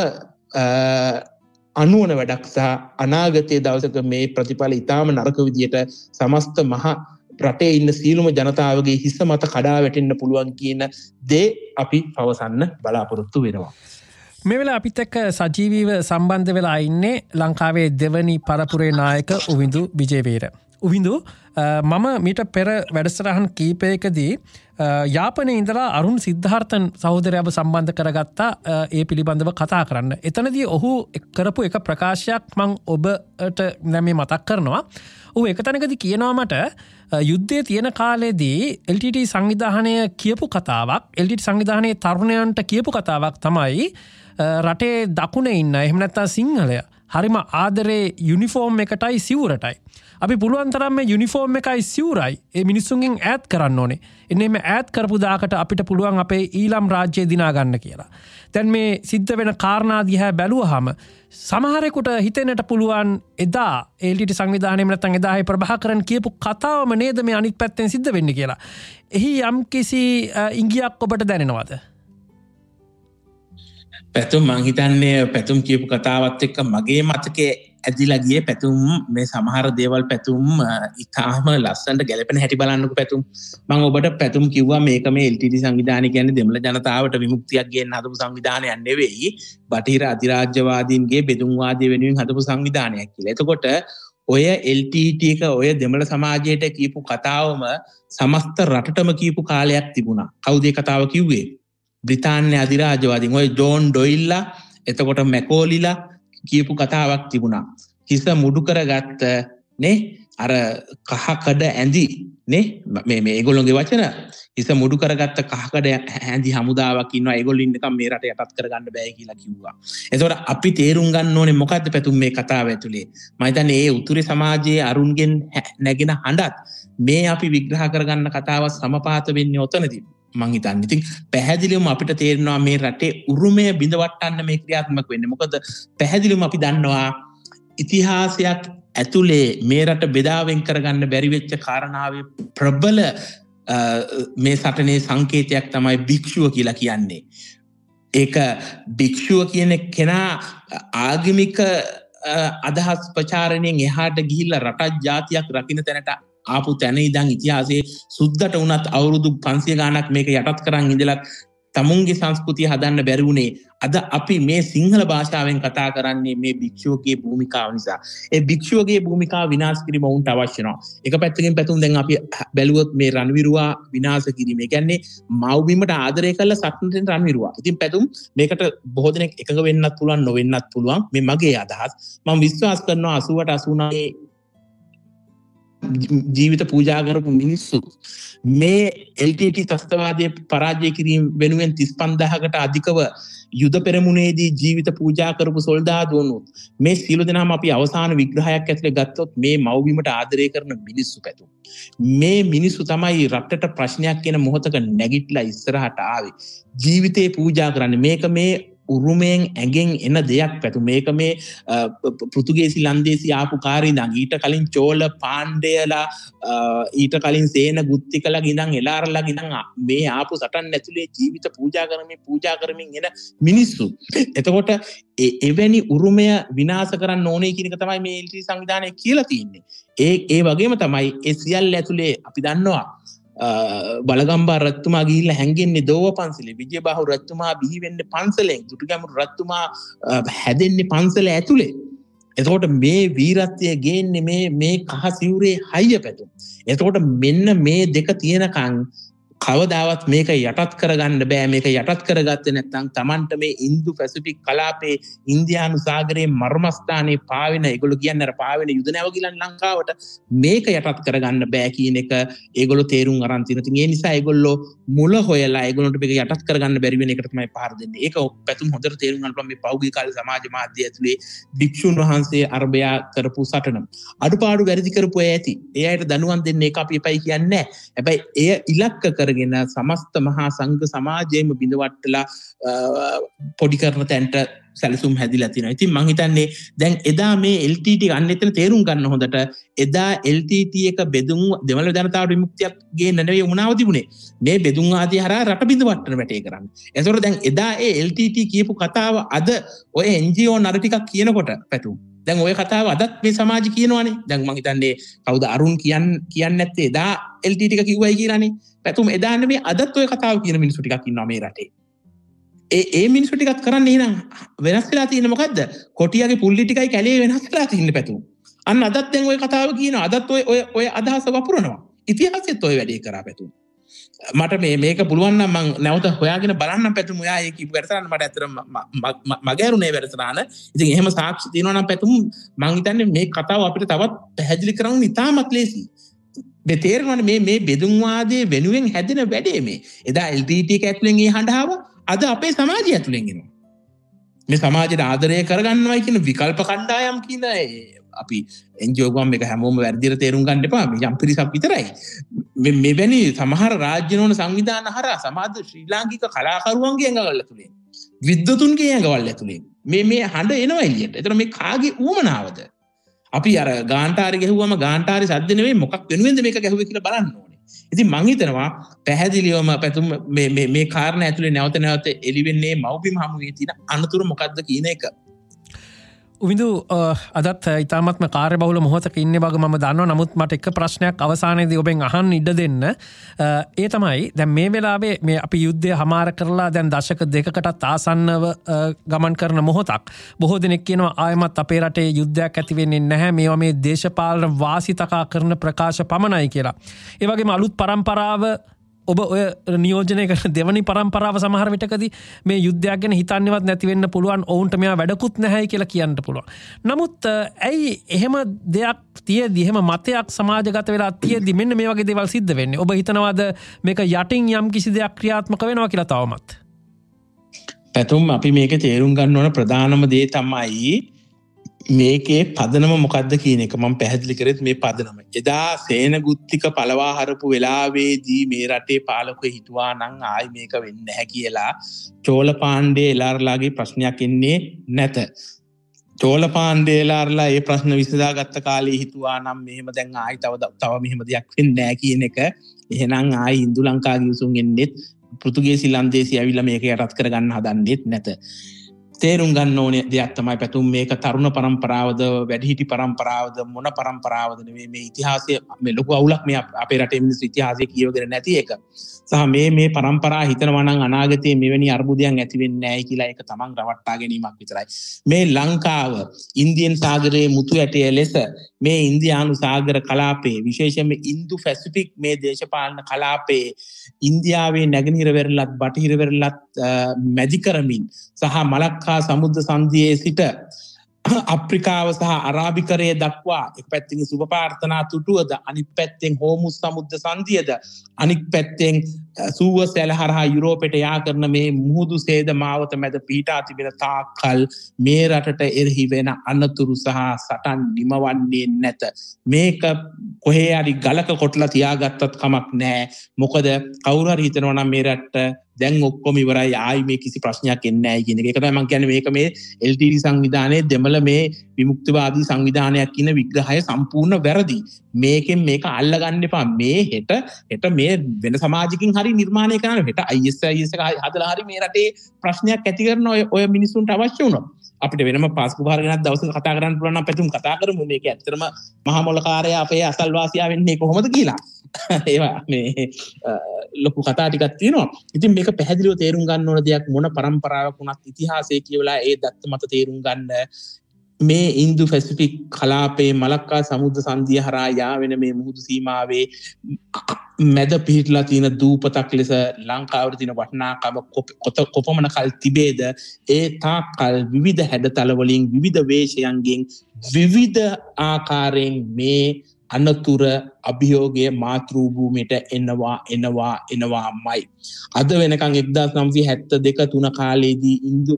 අනුවන වැඩක් සහ අනාගතයේ දවසක මේ ප්‍රතිඵල ඉතාම නරක විදියට සමස්ත මහ රටේ ඉන්න සියලුම ජනතාවගේ හිස මත කඩා වැටෙන්න පුළුවන් කියන දේ අපි පවසන්න බලාපොරොත්තු වෙනවා. මේ වෙලාව අපිත් එක්ක සජීවීව සම්බන්ධ වෙලා ඉන්නේ ලංකාවේ දෙවනි පරපුරේ නායක උවිඳු විජේවීර. උවිඳු මම මීට පෙර වැඩසටහන් කීපයකදී යාපනයේ ඉඳලා අරුන් සිද්ධාර්ථන් සහෝදරයව සම්බන්ධ කරගත්තා ඒ පිළිබඳව කතා කරන්න. එතනදී ඔහු කරපු එක ප්‍රකාශයක් මං ඔබට මේ මතක් කරනවා. ඔහු එක තැනකදී කියනවා මට යුද්ධයේ තියෙන කාලෙදී LTT සංවිධානය කියපු කතාවක්, LTT සංවිධානයේ තරුණයන්ට කියපු කතාවක් තමයි රටේ දකුණේ ඉන්න එහෙම නැත්නම් සිංහලය හරිම ආදරේ යුනිෆෝම් එකටයි සිවුරටයි. අපි පුළුවන් තරම් මේ යුනිෆෝම් එකයි සිවුරයි ඒ මිනිස්සුන්ගෙන් ඈත් කරන්න ඕනේ. එන්නේ මේ ඈත් කරපු දාකට අපිට පුළුවන් අපේ ඊළම් රාජ්‍යය දිනා ගන්න කියලා. දැන් මේ සිද්ධ වෙන කාරණා දිහා බැලුවාම සමහරෙකුට හිතෙන්නට පුළුවන් එදා LTT සංවිධානයේ නැත්නම් එදා ඒ ප්‍රභාකරන් කියපු කතාවම නේද මේ අනිත් පැත්තෙන් සිද්ධ වෙන්නේ කියලා. එහි යම්කිසි ඉඟියක් ඔබට දැනෙනවද? පැතුම් මං හිතන්නේ පැතුම් කියපු කතාවත් එක්ක මගේ මතකේ ඇදිලා ගියේ පැතුම් මේ සමහර දේවල් පැතුම් ඉතාම ලස්සනට ගැලපෙන හැටි බලන්නකෝ පැතුම්. මම ඔබට පැතුම් කිව්වා මේක මේ LTT සංවිධානය කියන්නේ දෙමළ ජනතාවට විමුක්තියක් ගේන්න හදපු සංවිධානයක් නෙවෙයි. බටහිර අධිරාජ්‍යවාදීන්ගේ බෙදුම්වාදය වෙනුවෙන් හදපු සංවිධානයක් කියලා. එතකොට ඔය LTT එක ඔය දෙමළ සමාජයට කියපු කතාවම සමස්ත රටටම කියපු කාලයක් තිබුණා. කවුද ඒ කතාව කිව්වේ? බ්‍රිතාන්‍ය අධිරාජ්‍යවාදීන් ඔය ජෝන් ඩොයිල්ලා එතකොට මැකෝලිලා කියපු කතාවක් තිබුණා. හිස මුඩු කරගත්ත නේ අර කහකඩ ඇඳි නේ මේ ඒගොල්ලෝගේ වචන හිස මුඩු කරගත්ත කහකඩ ඇඳි හමුදාවක් ඉන්නවා. ඒගොල්ලෝ ඉන්නකම් මේ රට යටත් කරගන්න බෑ කියලා කිව්වා. එතකොට අපි තේරුම් ගන්න ඕනේ මොකද්ද පැතුම් මේ කතාව ඇතුලේ. මම හිතන්නේ ඒ උතුරේ සමාජයේ අරුන්ගෙන් නැගෙන හඬත් මේ අපි විග්‍රහ කරගන්න කතාව සමපාත වෙන්නේ ඔතනදී. මං හිතන්නේ ඉතින් පැහැදිලිවම අපිට තේරෙනවා මේ රටේ උරුමය බිඳවට්ටන්න මේ ක්‍රියාත්මක වෙන්නේ. මොකද පැහැදිලිවම අපි දන්නවා ඉතිහාසයක් ඇතුලේ මේ රට බෙදාවෙන් කරගන්න බැරි වෙච්ච කාරණාවේ ප්‍රබල මේ සටනේ සංකේතයක් තමයි භික්ෂුව කියලා කියන්නේ. ඒක භික්ෂුව කියන කෙනා ආගමික අදහස් ප්‍රචාරණයෙන් එහාට ගිහිල්ලා රටක් ජාතියක් රකින්න තැනට ආපු තැන ඉඳන් ඉතිහාසයේ සුද්දට වුණත් අවුරුදු 500 ගාණක් මේක යටත් කරන් ඉඳලා තමුන්ගේ සංස්කෘතිය හදන්න බැරි වුණේ. අද අපි මේ සිංහල භාෂාවෙන් කතා කරන්නේ මේ භික්ෂුවගේ භූමිකාව නිසා. ඒ භික්ෂුවගේ භූමිකාව විනාශ කිරීම වුන්ට අවශ්‍ය නැහැ. එක පැත්තකින් පැතුම් දැන් අපි බැලුවොත් මේ රණවිරුවා විනාශ කිරීම. ඒ කියන්නේ මව්බිමට ආදරය කළ සත්නතෙන් රණවිරුවා. ඉතින් පැතුම් මේකට බොහෝ දෙනෙක් එකඟ වෙන්නත් පුළුවන් නොවෙන්නත් පුළුවන්. මේ මගේ අදහස්. මම විශ්වාස කරනවා 88 89 ජීවිත පූජා කරපු මිනිස්සු මේ LTT ත්‍ස්තවාදයේ පරාජය කිරීම වෙනුවෙන් 35000කට අධිකව යුද පෙරමුණේදී ජීවිත පූජා කරපු සොල්දාදුවනුත් මේ සියලු දෙනාම අපි අවසාන විග්‍රහයක් ඇතුලේ ගත්තොත් මේ මව්බිමට ආදරය කරන මිනිස්සු පැතුම්. මේ මිනිස්සු තමයි රටට ප්‍රශ්නයක් කියන මොහොතක නැගිටලා ඉස්සරහට ආවේ. ජීවිතේ පූජා කරන්නේ මේක මේ උරුමයෙන් ඇගෙන් එන දෙයක් පැතු. මේක මේ පෘතුගේසි ලන්දේසි ආපු කාරී ඉඳන් ඊට කලින් චෝල පාණ්ඩයලා ඊට කලින් සේන ගුත්තිකලා ඉඳන් එලාරලා ඉඳන් මේ ආපු සටන් ඇතුලේ ජීවිත පූජා කරමින් එන මිනිස්සු. එතකොට එවැනි උරුමය විනාශ කරන්න ඕනේ කියන එක තමයි මේ LTT සංවිධානය කියලා තියෙන්නේ. ඒ වගේම තමයි ඒ සියල්ල ඇතුලේ අපි දන්නවා බලගම්බා රත්තුමා ගිහිල්ලා හැංගෙන්නේ දෝව පන්සලේ. විජයබාහු රත්තුමා බිහි වෙන්නේ පන්සලෙන්. දුටුගැමුණු රත්තුමා හැදෙන්නේ පන්සල ඇතුලේ. එතකොට මේ වීරත්වය ගේන්නේ මේ කහ සිවුරේ හයිය පැතුම්. එතකොට මෙන්න මේ දෙක තියෙනකන් කවදාවත් මේක යටත් කරගන්න බෑ. මේක යටත් කරගත්තේ නැත්නම් Tamanට මේ ඉන්දු පැසිෆික් කලාපේ ඉන්දියානු සාගරයේ මර්මස්ථානයේ පාවෙන ඒගොල්ලෝ කියන්නේ අර පාවෙන යුද නැවගිලන් ලංකාවට මේක යටත් කරගන්න බෑ කියන එක ඒගොල්ලෝ තේරුම් අරන් තියෙනවා. ඒ නිසා ඒගොල්ලෝ මුල හොයලා ඒගොල්ලන්ට මේක යටත් කරගන්න බැරි වෙන එකට තමයි පාර දෙන්නේ. ඒක පැතුම් හොඳට තේරුම් ගන්න පුළුවන් මේ පෞද්ගලික කාලේ සමාජ මාධ්‍ය ඇතුලේ භික්ෂුන් වහන්සේ අරබයා කරපු සටන. අඩුපාඩු වැරදි කරපු අය ඇති. ඒ අයට දනුවම් දෙන්න ඒක අපි එපයි කියන්නේ නැහැ. හැබැයි එය ඉලක්ක කරගෙන සමස්ත මහා සංඝ සමාජයේම බිඳවට්ටලා පොඩි කරන තැනට සැලසුම් හැදිලා තියෙනවා. ඉතින් මං හිතන්නේ දැන් එදා මේ LTT ගන්න එතන තේරුම් ගන්න හොඳට එදා LTT එක බෙදුම් දෙමළ ජනතාවට විමුක්තියක් ගේන්න නෙවෙයි උනාව තිබුණේ. මේ බෙදුම් ආදී හරහා රට බිඳවට්ටන වැඩේ කරන්නේ. ඒතකොට දැන් එදා ඒ LTT කියපු කතාව අද ඔය NGO නර ටිකක් කියනකොට පැතුම් දැන් ඔය කතාව අදත් මේ සමාජය කියනවානේ. දැන් මං හිතන්නේ කවුද අරුන් කියන්නේ නැත්තේ එදා LTT ටික කිව්වයි කියලානේ. පැතුම් එදා නෙමෙයි අදත් ඔය කතාව කියන මිනිස්සු ටිකක් ඉන්නවා මේ රටේ. ඒ මිනිස්සු ටිකක් කරන්නේ එහෙනම් වෙනස් වෙලා තියෙන්නේ මොකද්ද? කොටියාගේ පුල්ලි ටිකයි කැලේ වෙනස් වෙලා තියෙන්නේ පැතුම්. අන්න අදත් දැන් ඔය කතාව කියනවා. අදත් ඔය අදහස වපුරනවා. ඉතිහාසෙත් ඔය වැඩේ කරා පැතුම්. මට මේක පුළුවන් නම් මම නැවත හොයාගෙන බලන්නම් පැතුම්. ඔයා ඒ කීප වැඩසටහන මට ඇත්තටම මගේ අරුනේ වැඩසටහන. ඉතින් එහෙම සාක්ෂි තියෙනවා නම් පැතුම් මම හිතන්නේ මේ කතාව අපිට තවත් පැහැදිලි කරන්න ඉතාමත් ලේසියි. මේ තේරෙනවනේ මේ බෙදුම්වාදයේ වෙනුවෙන් හැදෙන වැඩේ මේ. එදා LTT එක ඇතුලෙන් ඒ හඬාව අද අපේ සමාජය ඇතුලෙන් එනවා. මේ සමාජයට ආදරය කරගන්නවයි කියන විකල්ප කණ්ඩායම් කියන අපි NGO ගම් මේක හැමෝම වැඩිදිර තේරුම් ගන්න එපා. මේ යම් පිරිසක් විතරයි. මෙවැනි සමහර රාජ්‍ය නොවන සංවිධාන හරහා සමාජ ශ්‍රී ලාංකික කලාකරුවන්ගේ ඇඟවල ඇතුලේ විද්වතුන්ගේ ඇඟවල ඇතුලේ මේ හඬ එනවා එළියට. ඒතර මේ කාගේ ඌමනාවද? අපි අර ගාන්ටාරි ගැහුවම ගාන්ටාරි සද්ද නෙවෙයි මොකක් වෙනුවෙන්ද මේක ගැහුවේ කියලා බලන්න ඕනේ. ඉතින් මං හිතනවා පැහැදිලිවම පැතුම් මේ කාරණා ඇතුලේ නැවත එළි වෙන්නේ මව්බිම හමුවේ තියෙන අනතුරු මොකක්ද කියන එක. උවිදු අදත් ඉතාමත්ම කාර්යබහුල මොහොතක ඉන්නේ බව මම දන්නවා. නමුත් මට එක ප්‍රශ්නයක් අවසානයේදී ඔබෙන් අහන්න ඉඩ දෙන්න. ඒ තමයි දැන් මේ වෙලාවේ මේ අපි යුද්ධය හමාර කරලා දැන් දශක දෙකකටත් ආසන්නව ගමන් කරන මොහොතක්. බොහෝ දෙනෙක් කියනවා ආයමත් අපේ රටේ යුද්ධයක් ඇති වෙන්නේ නැහැ. මේවා මේ දේශපාලන වාසිතකා කරන ප්‍රකාශ පමණයි කියලා. ඒ වගේම අලුත් පරම්පරාව ඔබ ඔය නියෝජනය කරන දෙවනි පරම්පරාව සමහර විටකදී මේ යුද්ධයක් ගැන හිතන්නේවත් නැති වෙන්න පුළුවන්. ඔවුන්ට මේවා වැඩකුත් නැහැයි කියලා කියන්න පුළුවන්. නමුත් ඇයි එහෙම දෙයක් තියෙද්දි එහෙම මතයක් සමාජගත වෙලා තියෙද්දි මෙන්න මේ වගේ දේවල් සිද්ධ වෙන්නේ? ඔබ හිතනවාද මේක යටින් යම් කිසි දෙයක් ක්‍රියාත්මක වෙනවා කියලා තවමත්? පැතුම් අපි මේක තේරුම් ගන්න ඕන ප්‍රධානම දේ තමයි මේකේ පදනම මොකක්ද කියන එක. මම පැහැදිලි කරෙත් මේ පදනම. එදා සේනගුත්තික පළවා හරපු වෙලාවේදී මේ රටේ පාලකයෝ හිතුවා නම් ආයි මේක වෙන්නේ නැහැ කියලා චෝලපාණ්ඩේ එලාර්ලාගේ ප්‍රශ්නයක් එන්නේ නැත. චෝලපාණ්ඩේ එලාර්ලා ඒ ප්‍රශ්න විසඳාගත්ත කාලේ හිතුවා නම් මෙහෙම දැන් ආයි තව මෙහෙම දෙයක් වෙන්නේ නැහැ කියන එක. එහෙනම් ආයි ඉන්දු ලංකා ගිවිසුම් එන්නේත් පෘතුගීසි ලන්දේසි ඇවිල්ලා මේක යටත් කරගන්න හදන්නේත් නැත. තේරුම් ගන්න ඕනේ දෙයක් තමයි පැතුම් මේක තරුණ පරම්පරාවද වැඩිහිටි පරම්පරාවද මොන පරම්පරාවද නෙවෙයි මේ ඉතිහාසය මේ ලොකු අවුලක් මේ අපේ රටේ මිනිස්සු ඉතිහාසය කියවගෙන නැති එක. සහ මේ පරම්පරාව හිතනවා නම් අනාගතයේ මෙවැනි අර්බුදයන් ඇති වෙන්නේ නැහැ කියලා ඒක තමන් රවට්ටා ගැනීමක් විතරයි. මේ ලංකාව ඉන්දියන් සාගරයේ මුතු ඇටය ලෙස මේ ඉන්දියානු සාගර කලාපයේ විශේෂයෙන්ම ඉන්දු පැසිෆික් මේ දේශපාලන කලාපයේ ඉන්දියාවේ නැගෙනහිර වෙරළත් බටහිර වෙරළත් මැදි කරමින් සහ මලක්කා සමුද්‍ර සංධියේ සිට අප්‍රිකාව සහ අරාබිකරයේ දක්වා එක පැත්තෙන් සුබ ප්‍රාර්ථනා තුටුවද අනිත් පැත්තෙන් හෝමුස් සමුද්‍ර සංධියද අනිත් පැත්තෙන් සූවසැල හරහා යුරෝපයට යා කරන මේ මුහුදු සේද මාවත මැද පිහිටා තිබෙන තාක්කල් මේ රටට එරෙහි වෙන අනතුරු සහ සටන් නිමවන්නේ නැත. මේක කොහේ හරි ගලක කොටලා තියාගත්තත් කමක් නැහැ. මොකද කවුරු හරි හිතනවා නම් මේ රටට දැන් ඔක්කොම ඉවරයි ආයි මේ කිසි ප්‍රශ්නයක් එන්නේ නැහැ කියන එක. ඒක තමයි මම කියන්නේ මේක මේ LTT සංවිධානයේ දෙමළ මේ විමුක්තිවාදී සංවිධානයක් කියන විග්‍රහය සම්පූර්ණ වැරදි. මේකෙන් මේක අල්ලගන්න එපා. මේ හෙට මේ වෙන සමාජිකින් හරි නිර්මාණය කරන්න හෙට ISIS එක හදලා හරි මේ රටේ ප්‍රශ්නයක් ඇති කරන ඔය මිනිස්සුන්ට අවශ්‍ය වුණා. අපිට වෙනම පාස්කු භාර ගැන දවසක කතා කරන්න පුළුවන් නම් පැතුම් කතා කරමු. මේක ඇත්තටම මහා මොලකාරය අපේ අසල්වාසියා වෙන්නේ කොහොමද කියලා. ඒවා මේ ලොකු කතා ටිකක් තියෙනවා. ඉතින් මේක පැහැදිලිව තේරුම් ගන්න ඕන දෙයක් මොන පරම්පරාවක් වුණත් ඉතිහාසය කියවලා ඒ දත්ත මත තේරුම් ගන්න මේ ඉන්දු පැසිෆික් කලාපයේ මලක්කා සමුද්‍ර සංධිය හරහා යා වෙන මේ මුහුදු සීමාවේ මැද පිහිටලා තියෙන දූපතක් ලෙස ලංකාවේ තියෙන වටිනාකම කොපමණ කල් තිබේද ඒ තාකල් විවිධ හැඩතල වලින් විවිධ වේශයන්ගෙන් විවිධ ආකාරයෙන් මේ අනතුර අභියෝගයේ මාතෘ භූමියට එනවාමයි. අද වෙනකන් 1972-3 කාලේදී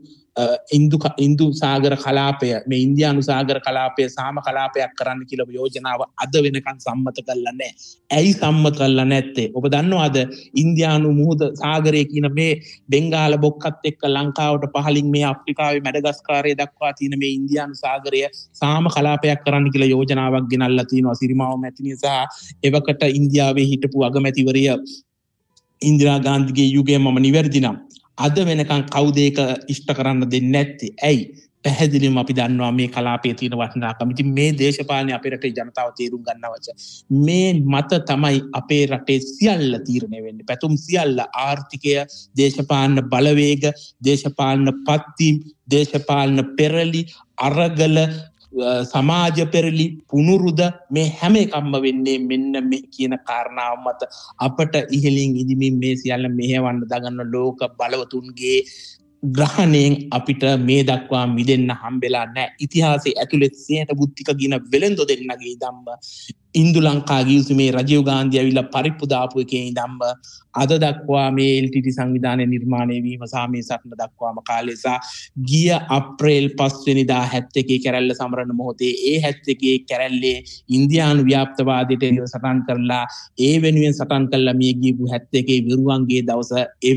ඉන්දු සාගර කලාපය මේ ඉන්දියානු සාගර කලාපය සාම කලාපයක් කරන්න කියලා යෝජනාව අද වෙනකන් සම්මත කරලා නැහැ. ඇයි සම්මත කරලා නැත්තේ? ඔබ දන්නවද ඉන්දියානු මුහුද සාගරයේ කියන මේ බෙන්ගාල බොක්කත් එක්ක ලංකාවට පහලින් මේ අප්‍රිකාවේ මැඩගස්කාරයේ දක්වා තියෙන මේ ඉන්දියානු සාගරය සාම කලාපයක් කරන්න කියලා යෝජනාවක් ගෙනල්ලා තිනවා සිරිමාව මැතිණිය සහ එවකට ඉන්දියාවේ හිටපු අගමැතිවරිය ඉන්දිරා ගාන්ධිගේ යුගයේ මම නිවැරදි නම් අද වෙනකන් කවුද ඒක ඉෂ්ට කරන්න දෙන්නේ නැත්තේ? ඇයි? පැහැදිලිවම අපි දන්නවා මේ කලාපයේ තියෙන වටිනාකම. ඉතින් මේ දේශපාලනේ අපේ රටේ ජනතාව තේරුම් ගන්න අවශ්‍ය. මේ මත තමයි අපේ රටේ සියල්ල තීරණය වෙන්නේ. පැතුම් සියල්ල ආර්ථිකය, දේශපාලන බලවේග, දේශපාලන පත්වීම්, දේශපාලන පෙරලි, අරගල සමාජ පෙරලි පුනුරුද මේ හැම එකක්ම වෙන්නේ මෙන්න මේ කියන කාරණාව මත අපට ඉහළින් ඉදිමින් මේ සියල්ල මෙහෙවන්න දගන්න ලෝක බලවතුන්ගේ ග්‍රහණයෙන් අපිට මේ දක්වා මිදෙන්න හම්බෙලා නැහැ. ඉතිහාසයේ ඇතුළේ සියයට බුද්ධික ගින වෙලෙන්දෝ දෙන්නගේ ඉදම්ම ඉන්දු ලංකා ගිවිසුමේ රජීව් ගාන්ධි ඇවිල්ලා පරිප්පු දාපු එකේ ඉඳන්ම අද දක්වා මේ LTT සංවිධානය නිර්මාණය වීම සහ මේ සටන දක්වාම කාලේ සහ ගිය අප්‍රේල් 5 වෙනිදා 71 කැරැල්ල සමරන මොහොතේ ඒ 71 කැරැල්ලේ ඉන්දියානු ව්‍යාප්තවාදයට සටන් කරලා ඒ වෙනුවෙන් සටන් කළා මේ ගියපු 71 විරුවන්ගේ දවස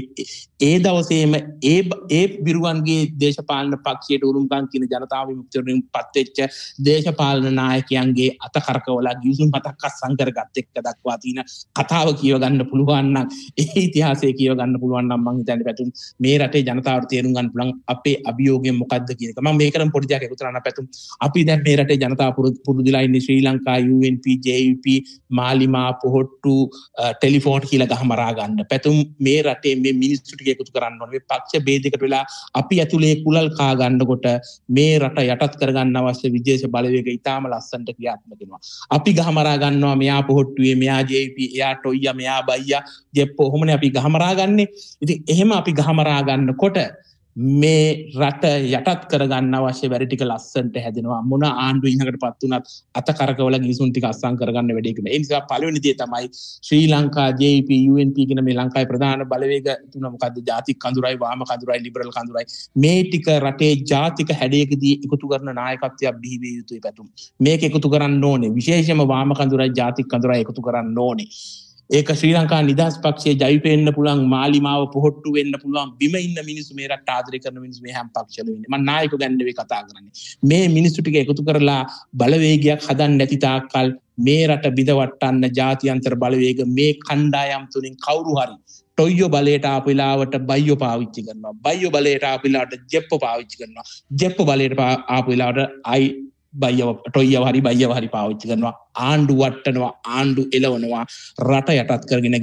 ඒ දවසේම ඒ විරුවන්ගේ දේශපාලන පක්ෂයට උරුමකම් කියන ජනතා විමුක්තියෙන් පත්වෙච්ච දේශපාලන නායකයන්ගේ අත කරකවලා මතක් අස්සම් කරගත් එක්ක දක්වා තියෙන කතාව කියව ගන්න පුළුවන් නම් ඒ ඉතිහාසය කියව ගන්න පුළුවන් නම් මම හිතන්නේ පැතුම් මේ රටේ ජනතාවට තේරුම් ගන්න පුළුවන් අපේ අභියෝගය මොකක්ද කියන එක. මම මේකටම පොඩි දෙයක් එකතු කරන්න පැතුම් අපි දැන් මේ රටේ ජනතාව පුරුදුලා ඉන්නේ ශ්‍රී ලංකා UNP JVP මාලිමා පොහොට්ටු ටෙලිෆෝන් කියලා ගහමරා ගන්න. පැතුම් මේ රටේ මේ මිනිස්සු ටික එකතු කරන්න ඕනේ. මේ පක්ෂ ભેදයකට වෙලා අපි ඇතුලේ කුලල් කා ගන්නකොට මේ රට යටත් කරගන්න අවශ්‍ය විදේශ බලවේග ඉතාම ලස්සනට ක්‍රියාත්මක වෙනවා. අපි ගහමරා ගන්නවා මෙයා පොහොට්ටුවේ මෙයා JP එයා ටොයියා මෙයා බයියා ජෙප්පෝ ඔහොමනේ අපි ගහමරා ගන්නෙ. ඉතින් එහෙම අපි ගහමරා ගන්නකොට මේ රට යටත් කරගන්න අවශ්‍ය වැඩ ටික ලස්සනට හැදෙනවා. මොන ආණ්ඩුව ඉහකටපත් වුණත් අත කරකවල ගිවිසුම් ටික අස්සම් කරගන්න වැඩේ කරනවා. ඒ නිසා පළවෙනි දේ තමයි ශ්‍රී ලංකා JP UNP කියන මේ ලංකාවේ ප්‍රධාන බලවේග තුන මොකද්ද? ජාතික කඳුරයි වාම කඳුරයි ලිබරල් කඳුරයි මේ ටික රටේ ජාතික හැඩයකදී එකතු කරන නායකත්වයක් බිහි විය යුතුයි පැතුම්. මේක එකතු කරන්න ඕනේ. විශේෂයෙන්ම වාම කඳුරයි ජාතික කඳුරයි එකතු කරන්න ඕනේ. ඒක ශ්‍රී ලංකා නිදහස් පක්ෂයේ ජවිප වෙන්න පුළුවන් මාලිමාව පොහොට්ටු වෙන්න පුළුවන් බිම ඉන්න මිනිස්සු මේ රට ආදරය කරන මිනිස්සු මේ හැම පක්ෂවල ඉන්නේ. මම නායකයෝ ගැන නෙවෙයි කතා කරන්නේ. මේ මිනිස්සු ටික එකතු කරලා බලවේගයක් හදන්න නැති තාක්කල් මේ රට බිඳවට්ටන්න ජාත්‍යන්තර බලවේග මේ කණ්ඩායම් තුලින් කවුරු හරි ටොයියෝ බලයට ආපු වෙලාවට බයියෝ පාවිච්චි කරනවා. බයියෝ බලයට ආපු වෙලාවට ජෙප්පෝ පාවිච්චි කරනවා. ජෙප්පෝ බලයට ආපු වෙලාවට අයි බයියව ටොයියව හරි බයියව හරි පාවිච්චි කරනවා. ආණ්ඩු වට්ටනවා ආණ්ඩු එලවනවා රට යටත් කරගෙන